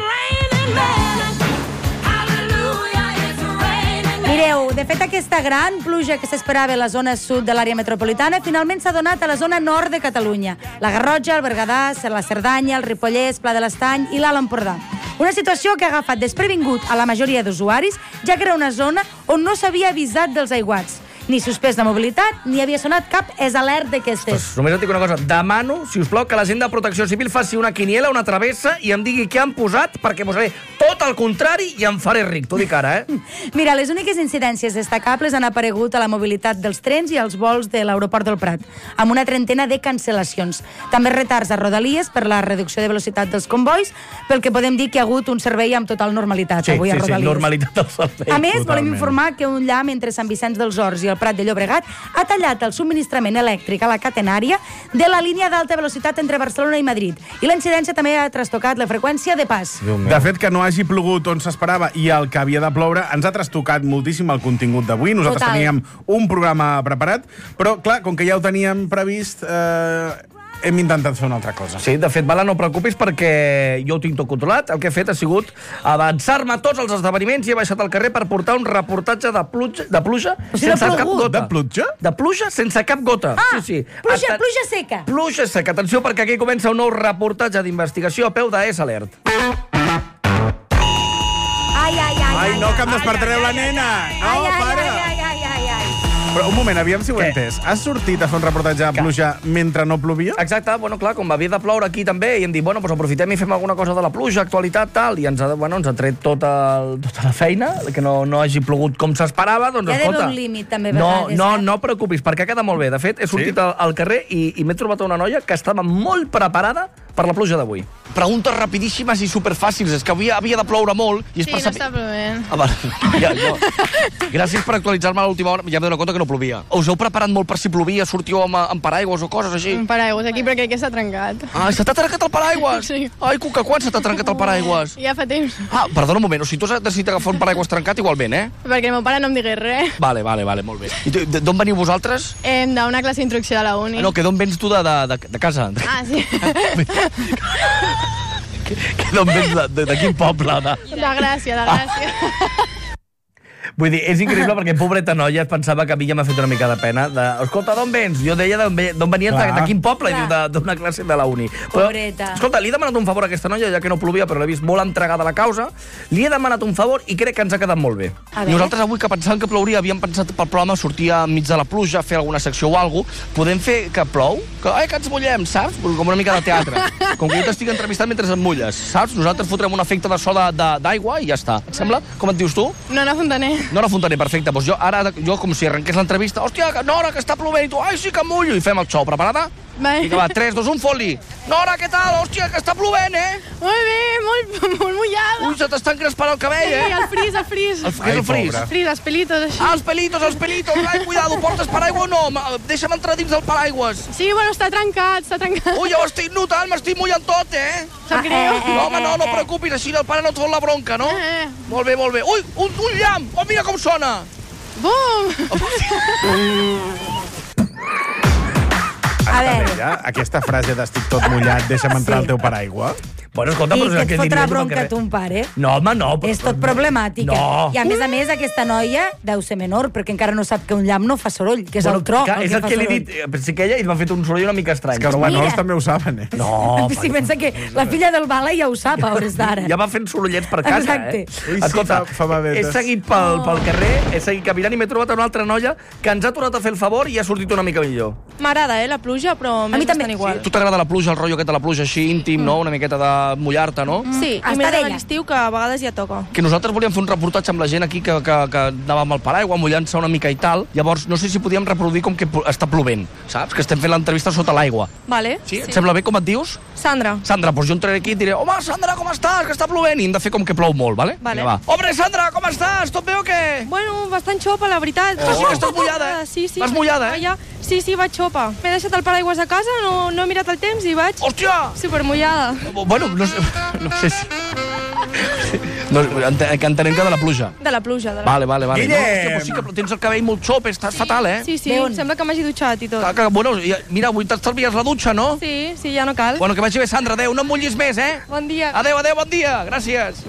Mireu, de fet, aquesta gran pluja que s'esperava a la zona sud de l'àrea metropolitana finalment s'ha donat a la zona nord de Catalunya. La Garrotxa, el Berguedà, la Cerdanya, el Ripollès, Pla de l'Estany i l'Alt Empordà. Una situació que ha agafat desprevingut a la majoria d'usuaris, ja que era una zona on no s'havia avisat dels aiguats. Ni suspès de mobilitat, ni havia sonat cap alert d'aquestes. Només et dic una cosa. Demano, si us plau, que la gent de Protecció Civil faci una quiniela, una travessa i em digui què han posat, perquè posaré tot el contrari i em faré ric. T'ho dic ara, Mira, les úniques incidències destacables han aparegut a la mobilitat dels trens i als vols de l'aeroport del Prat, amb una trentena de cancel·lacions. També retards a Rodalies per la reducció de velocitat dels convois, pel que podem dir que hi ha hagut un servei amb total normalitat avui a Rodalies. normalitat del servei. A més, volem informar que un llamp entre Sant Vicenç dels Horts i el Prat de Llobregat ha tallat el subministrament elèctric a la catenària de la línia d'alta velocitat entre Barcelona i Madrid. I la incidència també ha trastocat la freqüència de pas. De fet, que no hagi plogut on s'esperava i el que havia de ploure ens ha trastocat moltíssim el contingut d'avui. Nosaltres Total. teníem un programa preparat, però, clar, com que ja ho teníem previst, hem intentat fer una altra cosa. Sí, de fet, Bala, no preocupis perquè jo ho tinc tot controlat. El que he fet ha sigut avançar-me a tots els esdeveniments i he baixat al carrer per portar un reportatge de pluja sense cap gota. De pluja? De pluja sense cap gota. Ah, sí. pluja seca. Pluja seca. Atenció, perquè aquí comença un nou reportatge d'investigació a peu de S-Alert. Ai, no, que em despertareu la nena! No, para! Però un moment, aviam si ho he entès. Has sortit a fer un reportatge de pluja mentre no plovia? Exacte, bueno, clar, com havia de ploure aquí també, i hem dit, bueno, doncs aprofitem i fem alguna cosa de la pluja, actualitat, tal, i ens ha tret tota la feina, que no hagi plogut com s'esperava, doncs Hi ha d'haver escolta... un límit, també, a vegades. No preocupis, perquè ha quedat molt bé. De fet, he sortit al carrer i m'he trobat una noia que estava molt preparada per la pluja d'avui. Preguntes rapidíssimes i superfàcils. És que avui havia de ploure molt i és Sí, per no saber... està plovent. Ah, vale. Ja, no. Gràcies per actualitzar-me a l'última hora. Ja m'he donat compte que no plovia. Us heu preparat molt per si plovia? Sortiu amb paraigües o coses així? Un paraigües aquí perquè aquí s'ha trencat. Ah, se t'ha trencat el paraigües? Sí. Ai, Cuca, quan se t'ha trencat el paraigües? Ja fa temps. Ah, perdona un moment, o sigui, tu has decidit agafar un paraigües trencat igualment, eh? Perquè el meu pare no em digués res. Vale, molt bé. I d'on veniu vosaltres? D'una classe d'instrucció de la uni. No, que d'on vens tu de casa? Ah, sí. Que d'on vens de quin poble? De Gràcia, de Gràcia. Vull dir, és increïble perquè pobreta noia es pensava que a mi ja m'ha fet una mica de pena. Escolta, d'on vens? Jo deia d'on venies, de quin poble? Diu, d'una classe de la uni. Pobreta. Escolta, li he demanat un favor a aquesta noia, ja que no plovia, però l'he vist molt entregada a la causa. Li he demanat un favor i crec que ens ha quedat molt bé. Nosaltres avui, que pensàvem que plouria, havíem pensat pel programa sortir enmig de la pluja, fer alguna secció o alguna cosa. Podem fer que plou? Que ens mullem, saps? Com una mica de teatre. Com que jo t'estic entrevistant mentre et mulles, saps? Nosaltres fotrem un efecte de so d'aigua i ja està. Et sembla? Com et dius tu? Nora Fontaner. Nora Fontaner, perfecte. Doncs jo com si arrenqués l'entrevista. Hòstia, Nora, que està plovent. I tu, ai, sí que mullo. I fem el xou. Preparada? Vai. I que va, 3, 2, 1, fot-li. Nora, què tal? Hòstia, que està plovent, Molt bé, molt mullada. Ui, se t'està encrespant el cabell, Sí, el fris. Què és el fris? El fris, els pelitos, així. Ah, els pelitos. Ai, cuidado, portes paraigua o no? Deixa'm entrar dins del paraigües. Sí, bueno, està trencat. Ui, ja ho estic notant, m'estic mullant tot, Sap greu. No, home, no et preocupis, així el pare no et fot la bronca, no? Molt bé. Ui, un llamp! Oh, mira com sona! Bum! A veure. Aquesta frase d'estic tot mullat, deixa'm entrar al teu paraigua. Bueno, escolta, I però que et fotrà bronca ton pare. No, home, no. És tot problemàtica. No. I a més, aquesta noia deu ser menor, perquè encara no sap que un llamp no fa soroll, que és el tro. És el que li he dit. Pensé que ella m'ha fet un soroll una mica estrany. És que els menors també ho sapen, No. Si pensa que la filla del Bala ja ho sap, a hores d'ara. Ja va fent sorollets per casa, Exacte. Ui, sí, Escolta, fa babetes. he seguit pel carrer, he seguit caminant i m'he trobat una altra noia que ens ha tornat a fer el favor i ha sortit una mica millor. M'agrada, la pluja, però mi també. bastant igual. Tu t'agrada la pluja, el rotllo aquest de la pluja així íntim, no? Una miqueta de mullar-te, no? Sí, i més a l'estiu, que a vegades ja toca. Que nosaltres volíem fer un reportatge amb la gent aquí que anava amb el paraigua, mullant-se una mica i tal. Llavors, no sé si podíem reproduir com que està plovent, saps? Que estem fent l'entrevista sota l'aigua. Vale. Sí? Et sembla bé? Com et dius? Sandra. Sandra, doncs jo entraré aquí i diré: home, Sandra, com estàs? Que està plovent. I hem de fer com que plou molt, vale? Vale. Vinga, va. Hombre, Sandra, com estàs? Tot bé o què? Bueno, bastant xopa, la veritat. Ah, sí que estàs mullada, Sí. Vas mullada, Sí, vaig xopa. M'he deixat el paraigües a casa, no he mirat el temps i vaig... Hòstia! Supermullada. Bueno, no sé si... No, que entenem que de la pluja. De la pluja. Vale. Guillem! No, hòstia, però sí que tens el cabell molt xop, estàs fatal, Sí, sembla que m'hagi dutxat i tot. Bueno, mira, avui t'estalvies la dutxa, no? Sí, ja no cal. Bueno, que vagi bé, Sandra, adeu, no em mullis més, Bon dia. Adeu, bon dia, gràcies.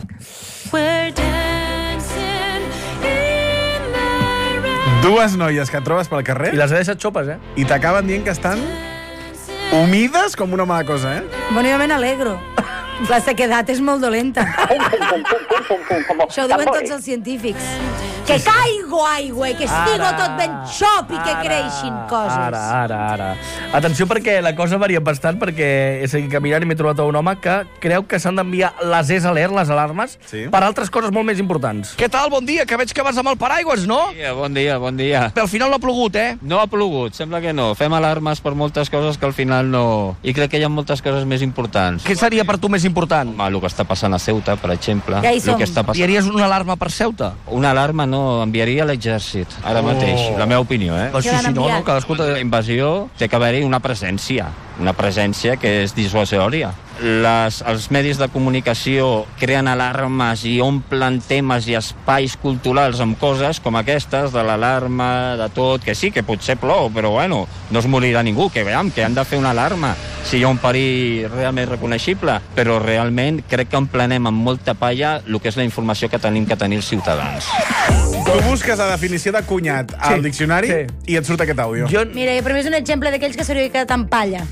Dues noies que et trobes pel carrer I les he deixat xopes, i t'acaben dient que estan humides com una mala cosa, Bueno, jo me n'alegro. La sequedat és molt dolenta. Això ho diuen tots els científics. Que caigo aigua i que estigo tot ben xop i que creixin coses. Ara. Atenció, perquè la cosa varia bastant, perquè he seguit caminant i m'he trobat un home que creu que s'han d'enviar les alert, les alarmes, per altres coses molt més importants. Què tal? Bon dia, que veig que vas amb el paraigües, no? Bon dia. Al final no ha plogut, No ha plogut, sembla que no. Fem alarmes per moltes coses que al final no... I crec que hi ha moltes coses més importants. Què seria per tu més important? Home, el que està passant a Ceuta, per exemple. Ja hi som. Enviaries una alarma per Ceuta? Una alarma no, enviaria l'exèrcit, ara mateix. La meva opinió, Sí, no, cadascú... La invasió té que haver-hi una presència que és dissuasòria. Els medis de comunicació creen alarmes i omplen temes i espais culturals amb coses com aquestes, de l'alarma, de tot, que sí, que potser plou, però bueno, no es morirà ningú, que veiem, que han de fer una alarma si hi ha un perill realment reconeixible, però realment crec que emplenem amb molta palla el que és la informació que tenim que tenir els ciutadans. Tu busques la definició de cunyat al diccionari i et surt aquest àudio. Mira, jo per mi és un exemple d'aquells que s'hauria quedat en palla.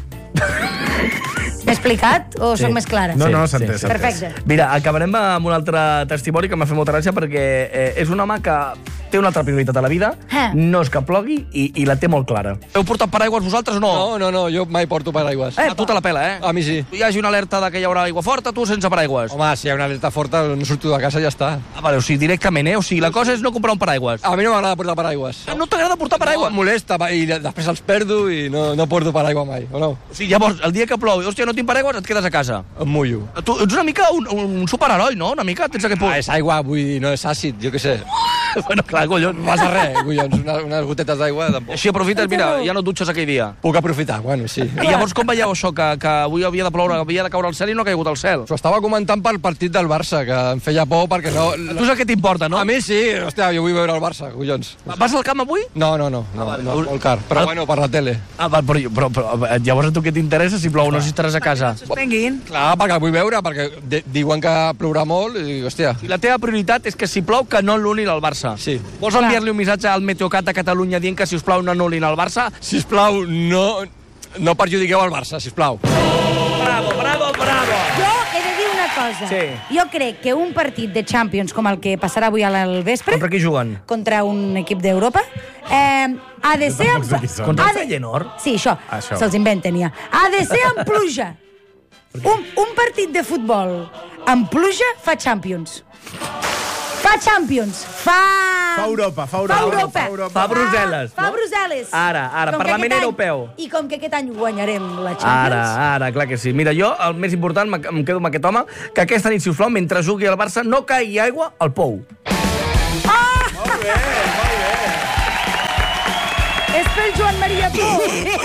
M'he explicat o soc més clara? No, s'ha entès. Perfecte. Mira, acabarem amb un altre testimoni que m'ha fet molta gràcia perquè és un home que té una altra prioritat a la vida, no és que plogui i la té molt clara. Heu portat paraigües vosaltres o no? No, jo mai porto paraigües. A tu te la pela, A mi sí. Hi hagi una alerta de que hi haurà aigua forta, tu sense paraigües. Home, si hi ha una alerta forta, no surto de casa i ja està. Vale, o sigui, directament, O sigui, la cosa és no comprar un paraigües. A mi no m'agrada portar paraigües. No t'agrada portar paraigües? No, em molesta, i després els perdo i no porto paraigua mai, o no? O sigui, llavors, el dia que plou, hòstia, no tinc paraigües, et quedes a casa. Em mullo. Tu ets una mica un superheroi, no? Una mica, tens aquest punt. És aigua, vull dir, no és àcid, jo què sé. Bueno, clar, collons. No passa res, collons, unes gotetes d'aigua, tampoc. Així aprofites, mira, ja no et dutxes aquell dia. Puc aprofitar, bueno, sí. I llavors com veieu això, que avui havia de ploure, havia de caure el cel i no ha caigut el cel? S'ho estava comentant pel partit del Barça, que em feia por perquè no... A tu és el que t'importa, no? A mi sí, hòstia, jo vull veure el Barça, collons. Vas al camp avui? No, molt car, però bueno, per la tele. Però llavors a tu què t'interessa si plou, no si estaràs a casa? Suspenguin. Clar, perquè vull veure, perquè diuen que plourà molt i, hòstia... La teva prioritat és que si plou que no l'uni al Barça. Barça. Sí. Vols enviar-li un missatge al Meteocat de Catalunya dient que, si us plau, no anul·lin el Barça? Si us plau, no perjudiqueu el Barça, si us plau. Bravo, bravo, bravo! Jo he de dir una cosa. Sí. Jo crec que un partit de Champions com el que passarà avui al vespre... Contra qui juguen? Contra un equip d'Europa. Ha de ser... Contra el Feyenoord? Sí, això. Se'ls inventen ja. Ha de ser amb pluja. Un partit de futbol amb pluja fa Champions. Fa Champions. Fa Europa. Fa Brussel·les. Fa Brussel·les. Ara, Parlament Europeu. I com que aquest any guanyarem la Champions. Ara, clar que sí. Mira, jo, el més important, em quedo amb aquest home, que aquesta nit, si us plau, mentre jugui el Barça, no caigui aigua al pou. Molt bé. És pel Joan Maria Pou.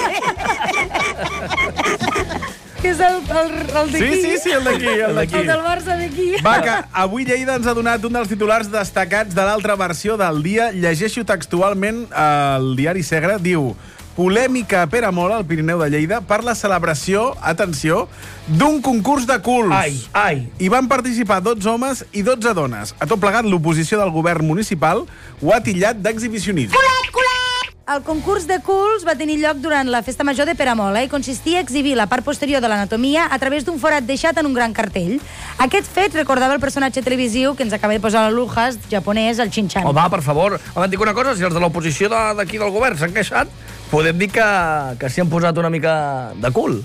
Que és el d'aquí. Sí, el d'aquí. El del Barça d'aquí. Va, que avui Lleida ens ha donat un dels titulars destacats de l'altra versió del dia. Llegeixo textualment el diari Segre. Diu: polèmica a Peramola, al Pirineu de Lleida, per la celebració, atenció, d'un concurs de culs. Hi van participar 12 homes i 12 dones. A tot plegat, l'oposició del govern municipal ho ha titllat d'exhibicionisme. El concurs de culs va tenir lloc durant la festa major de Peramola i consistia a exhibir la part posterior de l'anatomia a través d'un forat deixat en un gran cartell. Aquest fet recordava el personatge televisiu que ens acaba de posar la Lujas, japonès, el Shin-chan. Home, per favor, em dic una cosa, si els de l'oposició d'aquí del govern s'han queixat, podem dir que s'hi han posat una mica de cul.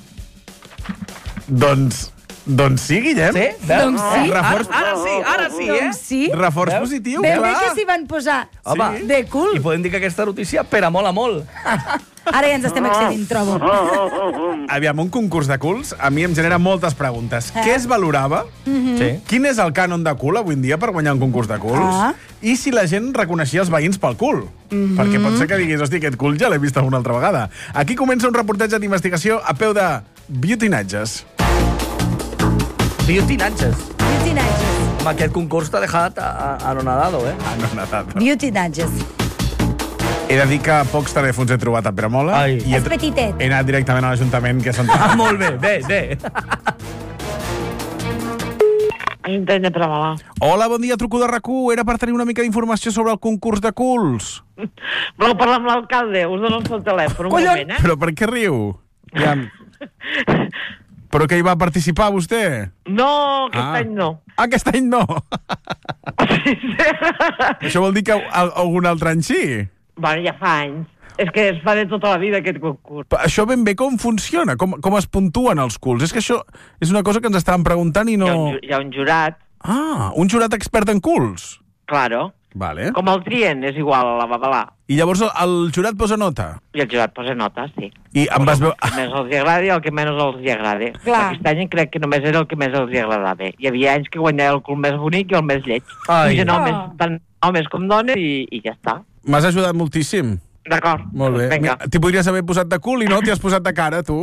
Doncs sí, Guillem. Sí? Doncs sí. Ara sí, Doncs sí. Reforç positiu, Ben bé clar. que s'hi van posar de cul. I podem dir que aquesta notícia peramola molt. Ara ja ens estem accedint, trobo. Aviam, un concurs de culs a mi em genera moltes preguntes. Què es valorava? Sí. Quin és el cànon de cul avui en dia per guanyar un concurs de culs? I si la gent reconeixia els veïns pel cul? Perquè pot ser que diguis, hosti, aquest cul ja l'he vist alguna altra vegada. Aquí comença un reportatge d'investigació a peu de beautinatges. Beautinatges. Home, aquest concurs t'ha deixat anonadado, eh? Anonadado. Beautinatges. He de dir que pocs telèfons he trobat a Peramola. És petitet. He anat directament a l'Ajuntament, que són... Molt bé, bé. Ajuntament de Peramola. Hola, bon dia, truco de RAC1. Era per tenir una mica d'informació sobre el concurs de culs. Voleu parlar amb l'alcalde? Us dono el seu telèfon, un moment, eh? Però per què riu? Però que hi va participar, vostè? No, aquest any no. Aquest any no? Això vol dir que algun altre any sí? Bueno, ja fa anys. És que es fa de tota la vida, aquest concurs. Però això ben bé com funciona? Com es puntuen els culs? És que això és una cosa que ens estàvem preguntant i no... Hi ha un jurat. Un jurat expert en culs? Claro. Vale. Com el trient, és igual a la babalà. I llavors el jurat posa nota? I el jurat posa nota, sí. I em vas veure... El que més els agrada i el que menys els agrada. Aquest any crec que només era el que més els agradava. Hi havia anys que guanyava el cul més bonic i el més lleig. Tant homes com dones i ja està. M'has ajudat moltíssim. D'acord. Molt bé. Vinga. T'hi podries haver posat de cul i no t'hi has posat de cara, tu.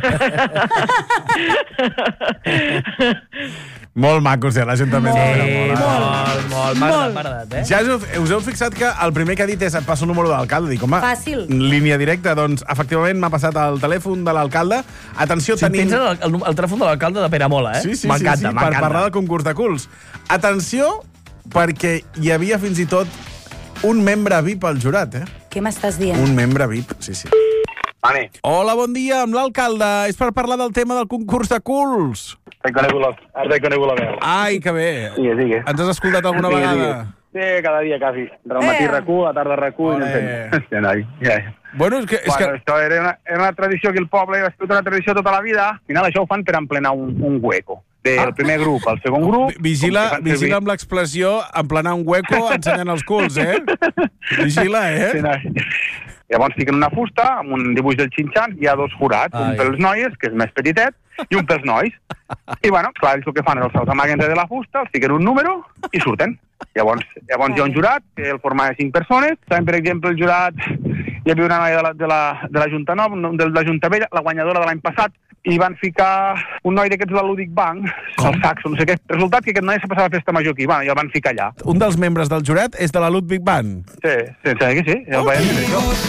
Molt macos, l'Ajuntament de Peramola. M'ha agradat, eh? Ja us heu fixat que el primer que ha dit és et passo el número de l'alcalde. Dic, home, fàcil. Línia directa. Doncs, efectivament, m'ha passat el telèfon de l'alcalde. Atenció, tenim... Tens el telèfon de l'alcalde de Peramola, eh? Sí, m'encanta. Per parlar del concurs de culs. Atenció, perquè hi havia fins i tot un membre VIP al jurat, eh? Què m'estàs dient? Un membre VIP, sí. Vale. Hola, bon dia, amb l'alcalde. És per parlar del tema del concurs de culs. Has reconegut la veu. Ai, que bé. Sigue. Ens has escoltat alguna vegada? Sí, cada dia, quasi. Al matí RAC1, a la tarda RAC1. Bueno, és que... Això era una tradició que el poble ha estat una tradició tota la vida. Al final això ho fan per emplenar un hueco. Del primer grup al segon grup... Vigila amb l'expressió emplenar un hueco ensenyant els culs, eh? Vigila, eh? Llavors fiquen una fusta amb un dibuix del Shin-chan, hi ha dos forats, un pels noies, que és més petitet, i un pels nois. I, bueno, clar, ells el que fan és els amaguen de la fusta, els fiquen un número i surten. Llavors hi ha un jurat, que el formava 5 persones. Saben, per exemple, el jurat... Hi havia una noia de la Junta Nova, de la Junta Vella, la guanyadora de l'any passat, i van ficar un noi d'aquests de Ludic Bank, el Saxo, no sé què. Resultat que aquest noi s'ha passat la festa major aquí, bueno, i el van ficar allà. Un dels membres del jurat és de la Ludwig Band. Sí, sense que sí, ja el veiem.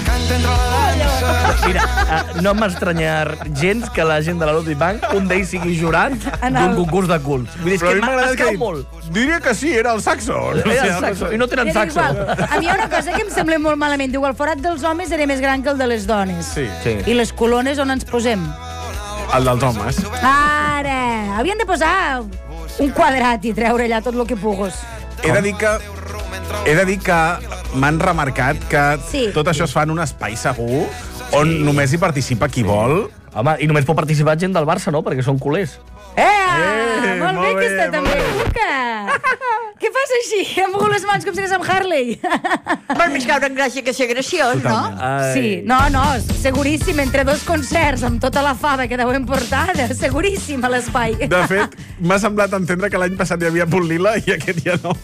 Mira, no m'estranyar gens que la gent de la Ludwig Bank, un d'ells sigui jurat d'un concurs de culs. Vull dir, és que m'escau molt. Diria que sí, era el Saxo. Era el Saxo, i no tenen Saxo. A mi hi ha una cosa que em sembla molt malament. Diu, el forat dels homes era més gran que el de les dones. Sí. I les colones on ens posem? El dels homes. Ara! Havien de posar un quadrat i treure allà tot el que pugues. He de dir que m'han remarcat que tot això es fa en un espai segur on només hi participa qui vol. Home, i només pot participar gent del Barça, no? Perquè són culers. Molt bé, aquesta també. Què fas així? Em mogut les mans com si anés amb Harley. Vol més caure en gràcia que ser graciós, no? Sí, no, seguríssim, entre dos concerts, amb tota la fava que deuen portar, seguríssim a l'espai. De fet, m'ha semblat entendre que l'any passat hi havia Punt Lila i aquest ja no.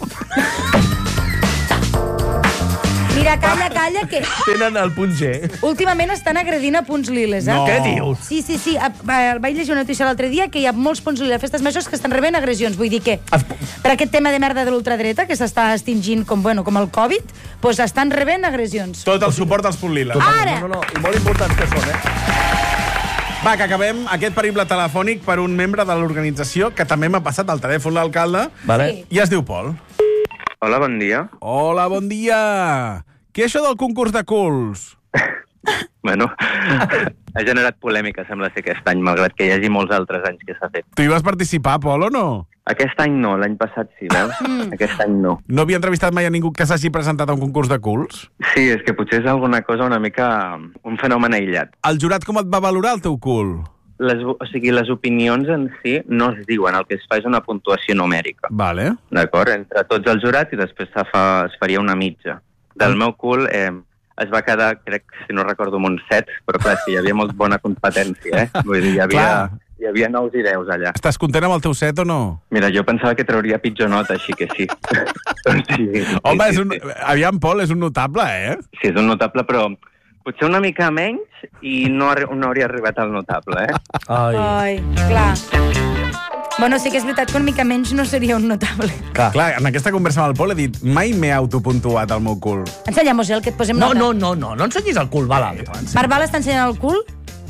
Mira, calla, que... Tenen el punt G. Últimament estan agredint a punts liles, No. Què dius? Sí. Vaig llegir una notícia l'altre dia que hi ha molts punts liles a festes majors que estan rebent agressions. Vull dir que per aquest tema de merda de l'ultradreta que s'està extingint com el Covid, doncs estan rebent agressions. Tot el suport als Punt Lila. Ara! No, i molt importants que són, Va, que acabem aquest periple telefònic per un membre de l'organització que també m'ha passat al telèfon l'alcalde. Vale. I es diu Pol. Hola, bon dia. Hola, bon dia. Què és això del concurs de culs? Bueno, ha generat polèmica, sembla ser, aquest any, malgrat que hi hagi molts altres anys que s'ha fet. Tu hi vas participar, Pol, o no? Aquest any no, l'any passat sí, veus? Aquest any no. No havia entrevistat mai a ningú que s'hagi presentat a un concurs de culs? Sí, és que potser és alguna cosa una mica... un fenomen aïllat. El jurat com et va valorar el teu cul? Les opinions en si no es diuen, el que es fa és una puntuació numèrica. Vale. D'acord? Entre tots els jurats i després es faria una mitja. Del meu cul es va quedar, crec, si no recordo, amb un 7, però clar, sí, hi havia molt bona competència, Vull dir, hi havia 9 i 10 allà. Estàs content amb el teu 7 o no? Mira, jo pensava que trauria pitjor nota, així que sí. Home, aviam, Pol, és un notable, Sí, és un notable, però potser una mica menys i no hauria arribat al notable, Ai, clar. Bueno, sí que és veritat que una mica menys no seria un notable. Clar, en aquesta conversa amb el Pol he dit mai m'he autopuntuat al meu cul. Ensenya-mos el que et posem nota. No ensenyis el cul, Bala. Barbal està ensenyant el cul?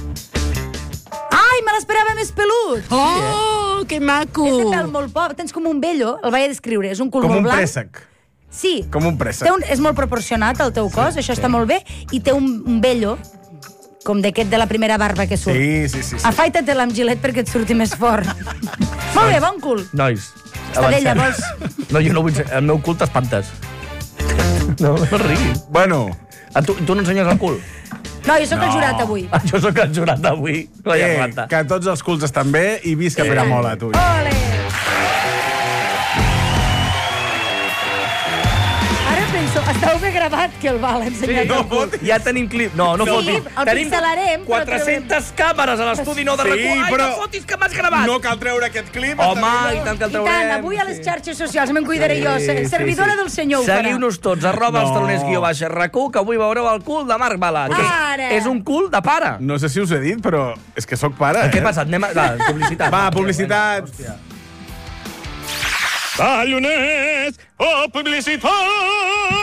Ai, me l'esperava més pelut! Oh, que maco! És de pèl molt poc, tens com un vello, el vaig a descriure, és un cul molt blanc. Com un préssec. Sí. Com un préssec. És molt proporcionat al teu cos, això està molt bé, i té un vello, com d'aquest de la primera barba que surt. Sí. Afaita-te-la amb gilet perquè et surti més fort. Molt bé, bon cul. Nois, Estadella, vols? No, jo no vull... El meu cul t'espantes. No riguis. Bueno. Tu no ensenyes el cul? No, jo sóc el jurat avui. Jo sóc el jurat d'avui. Que tots els culs estan bé i visca Peramola, tu. Ole! Esteu bé gravat que el Val ha ensenyat el cul. Ja tenim clip. No fotis. El pixelarem. 400 càmeres a l'estudi nou de RAC1. Ai, no fotis que m'has gravat. No cal treure aquest clip. Home, i tant que el traurem. I tant, avui a les xarxes socials me'n cuidaré jo. Servidora del senyor ho farà. Seguiu-nos tots, @els_taloners_RAC1, que avui veureu el cul de Marc Bala. És un cul de pare. No sé si us he dit, però és que sóc pare, Què ha passat? Anem a... Publicitat. Va, publicitat. Taloners o publicitat!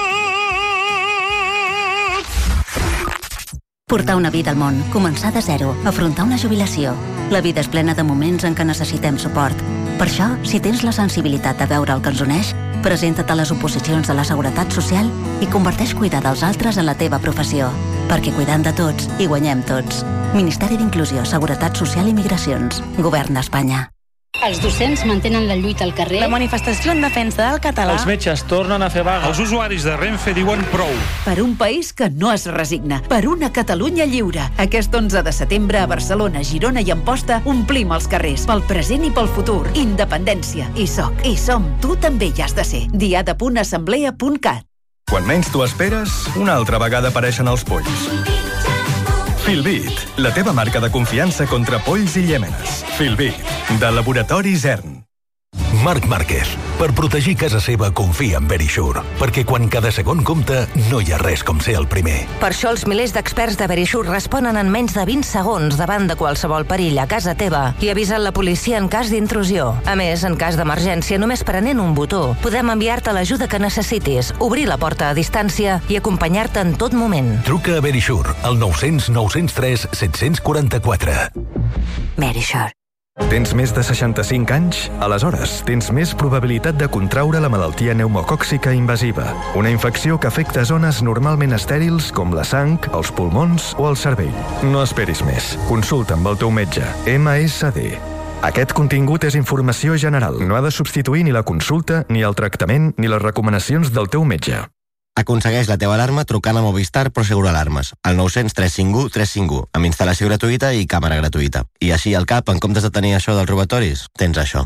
Portar una vida al món, començar de zero, afrontar una jubilació. La vida és plena de moments en què necessitem suport. Per això, si tens la sensibilitat de veure el que ens uneix, presenta't a les oposicions de la Seguretat Social i converteix cuidar dels altres en la teva professió. Perquè cuidant de tots, hi guanyem tots. Ministeri d'Inclusió, Seguretat Social i Migracions. Govern d'Espanya. Els docents mantenen la lluita al carrer. La manifestació en defensa del català. Els metges tornen a fer vaga. Els usuaris de Renfe diuen prou. Per un país que no es resigna. Per una Catalunya lliure. Aquest 11 de setembre a Barcelona, Girona i Amposta omplim els carrers. Pel present i pel futur. Independència. Hi soc. Hi som. Tu també hi has de ser. diada.assemblea.cat. Quan menys t'ho esperes, una altra vegada apareixen els polls. Filbit, la teva marca de confiança contra polls i llèmenes. Filbit, de Laboratori Zern. Marc Márquez, Per protegir casa seva, confia en Verisure, perquè quan cada segon compta, no hi ha res com ser el primer. Per això els milers d'experts de Verisure responen en menys de 20 segons davant de qualsevol perill a casa teva i avisen la policia en cas d'intrusió. A més, en cas d'emergència, només prenent un botó, podem enviar-te l'ajuda que necessitis, obrir la porta a distància i acompanyar-te en tot moment. Truca a Verisure, al 900 903 744. Verisure. Tens més de 65 anys? Aleshores, tens més probabilitat de contraure la malaltia pneumocòxica invasiva, una infecció que afecta zones normalment estèrils com la sang, els pulmons o el cervell. No esperis més. Consulta amb el teu metge. MSD. Aquest contingut és informació general. No ha de substituir ni la consulta, ni el tractament, ni les recomanacions del teu metge. Aconsegueix la teva alarma trucant a Movistar Prosegur Alarmes, al 900 351 351, amb instal·lació gratuïta i càmera gratuïta. I així al cap, en comptes de tenir això dels robatoris, tens això.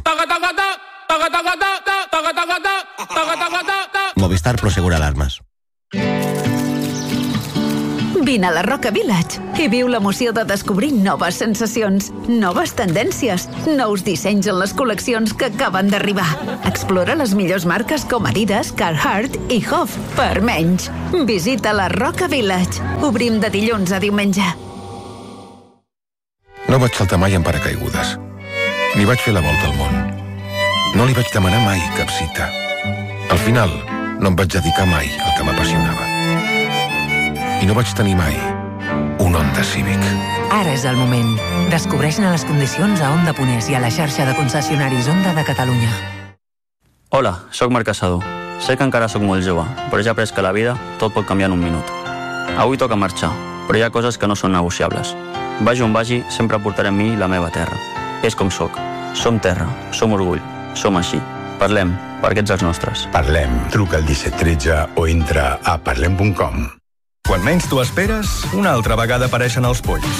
Movistar Prosegur Alarmes. Vine a la Roca Village i viu l'emoció de descobrir noves sensacions, noves tendències, nous dissenys en les col·leccions que acaben d'arribar. Explora les millors marques com Adidas, Carhartt i Hof per menys. Visita la Roca Village. Obrim de dilluns a diumenge. No vaig saltar mai en paracaigudes. Ni vaig fer la volta al món. No li vaig demanar mai cap cita. Al final, no em vaig dedicar mai al que m'apassionava. I no vaig tenir mai un Honda Civic. Ara és el moment. Descobreix-ne les condicions a Honda Punès i a la xarxa de concessionaris Honda de Catalunya. Hola, sóc Marc Casado. Sé que encara sóc molt jove, però ja he après que la vida tot pot canviar en un minut. Avui toca marxar, però hi ha coses que no són negociables. Vagi on vagi, sempre portaré amb mi la meva terra. És com sóc. Som terra, som orgull, som així. Parlem, perquè ets els nostres. Parlem. Truca al 1713 o entra a parlem.com. Quan menys t'ho esperes, una altra vegada apareixen els polls.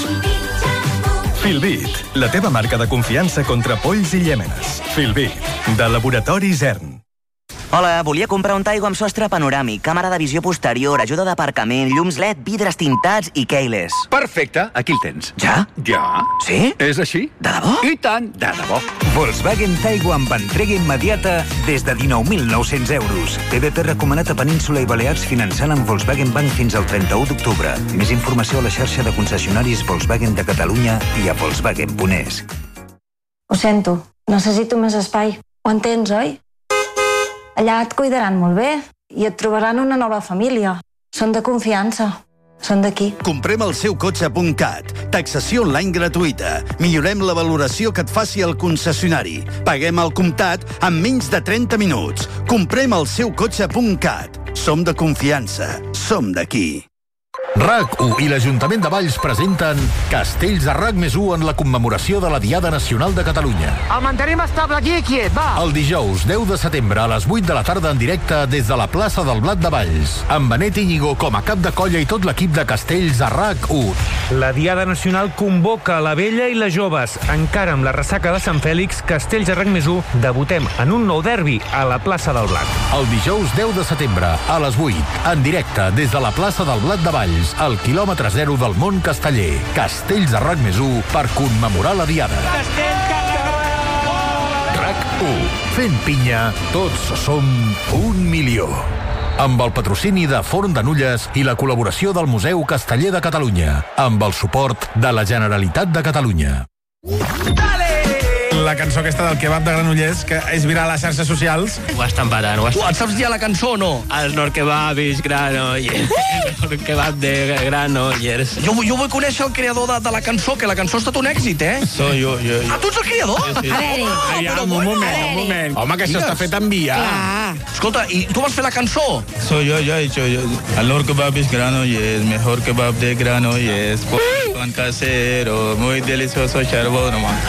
Filbit, la teva marca de confiança contra polls i llèmenes. Filbit, de Laboratori Zern. Hola, volia comprar un Taigo amb sostre panoràmic, càmera de visió posterior, ajuda d'aparcament, llums LED, vidres tintats i keyless. Perfecte, aquí el tens. Ja? Ja. Sí? És així. De debò? I tant, de debò. Volkswagen Taigo amb entrega immediata des de 19.900 euros. TVP recomanat a Península i Balears finançant amb Volkswagen Bank fins al 31 d'octubre. Més informació a la xarxa de concessionaris Volkswagen de Catalunya i a Volkswagen.es. Ho sento, necessito més espai. Ho entens, oi? Allà et cuidaran molt bé i et trobaran una nova família. Són de confiança. Són d'aquí. Comprem el seu cotxe.cat. Taxació online gratuïta. Millorem la valoració que et faci el concessionari. Paguem al comptat en menys de 30 minuts. Comprem el seu cotxe.cat. Som de confiança. Som d'aquí. RAC1 i l'Ajuntament de Valls presenten Castells de RAC+1 en la commemoració de la Diada Nacional de Catalunya. El mantenim estable aquí, quiet, va! El dijous 10 de setembre a les 8 de la tarda en directe des de la plaça del Blat de Valls, amb Benet Íñigo com a cap de colla i tot l'equip de Castells de RAC1. La Diada Nacional convoca la vella i les joves. Encara amb la ressaca de Sant Fèlix, Castells de RAC+1 debutem en un nou derbi a la plaça del Blat. El dijous 10 de setembre a les 8, en directe des de la plaça del Blat de Valls, al quilòmetre 0 del món casteller. Castells de RAC+1 per commemorar la Diada. RAC1. Fent pinya, tots som 1 milió. Amb el patrocini de Forn de Nulles i la col·laboració del Museu Casteller de Catalunya. Amb el suport de la Generalitat de Catalunya. La cançó aquesta del kebab de Granollers, que és viral a les xarxes socials. Ho estan parant. Et saps ja la cançó o no? El Nord Kebab és Granollers. El Nord Kebab de Granollers. Jo vull conèixer el creador de la cançó, que la cançó ha estat un èxit, eh? Soy jo. Ah, tu ets el creador? Sí. A veure. Un moment. Home, que això està fet en via. Escolta, i tu vas fer la cançó? Soy yo he hecho yo. El Nord Kebab es Granollers, mejor kebab de Granollers. Pan casero, muy delicioso charbón, nomás.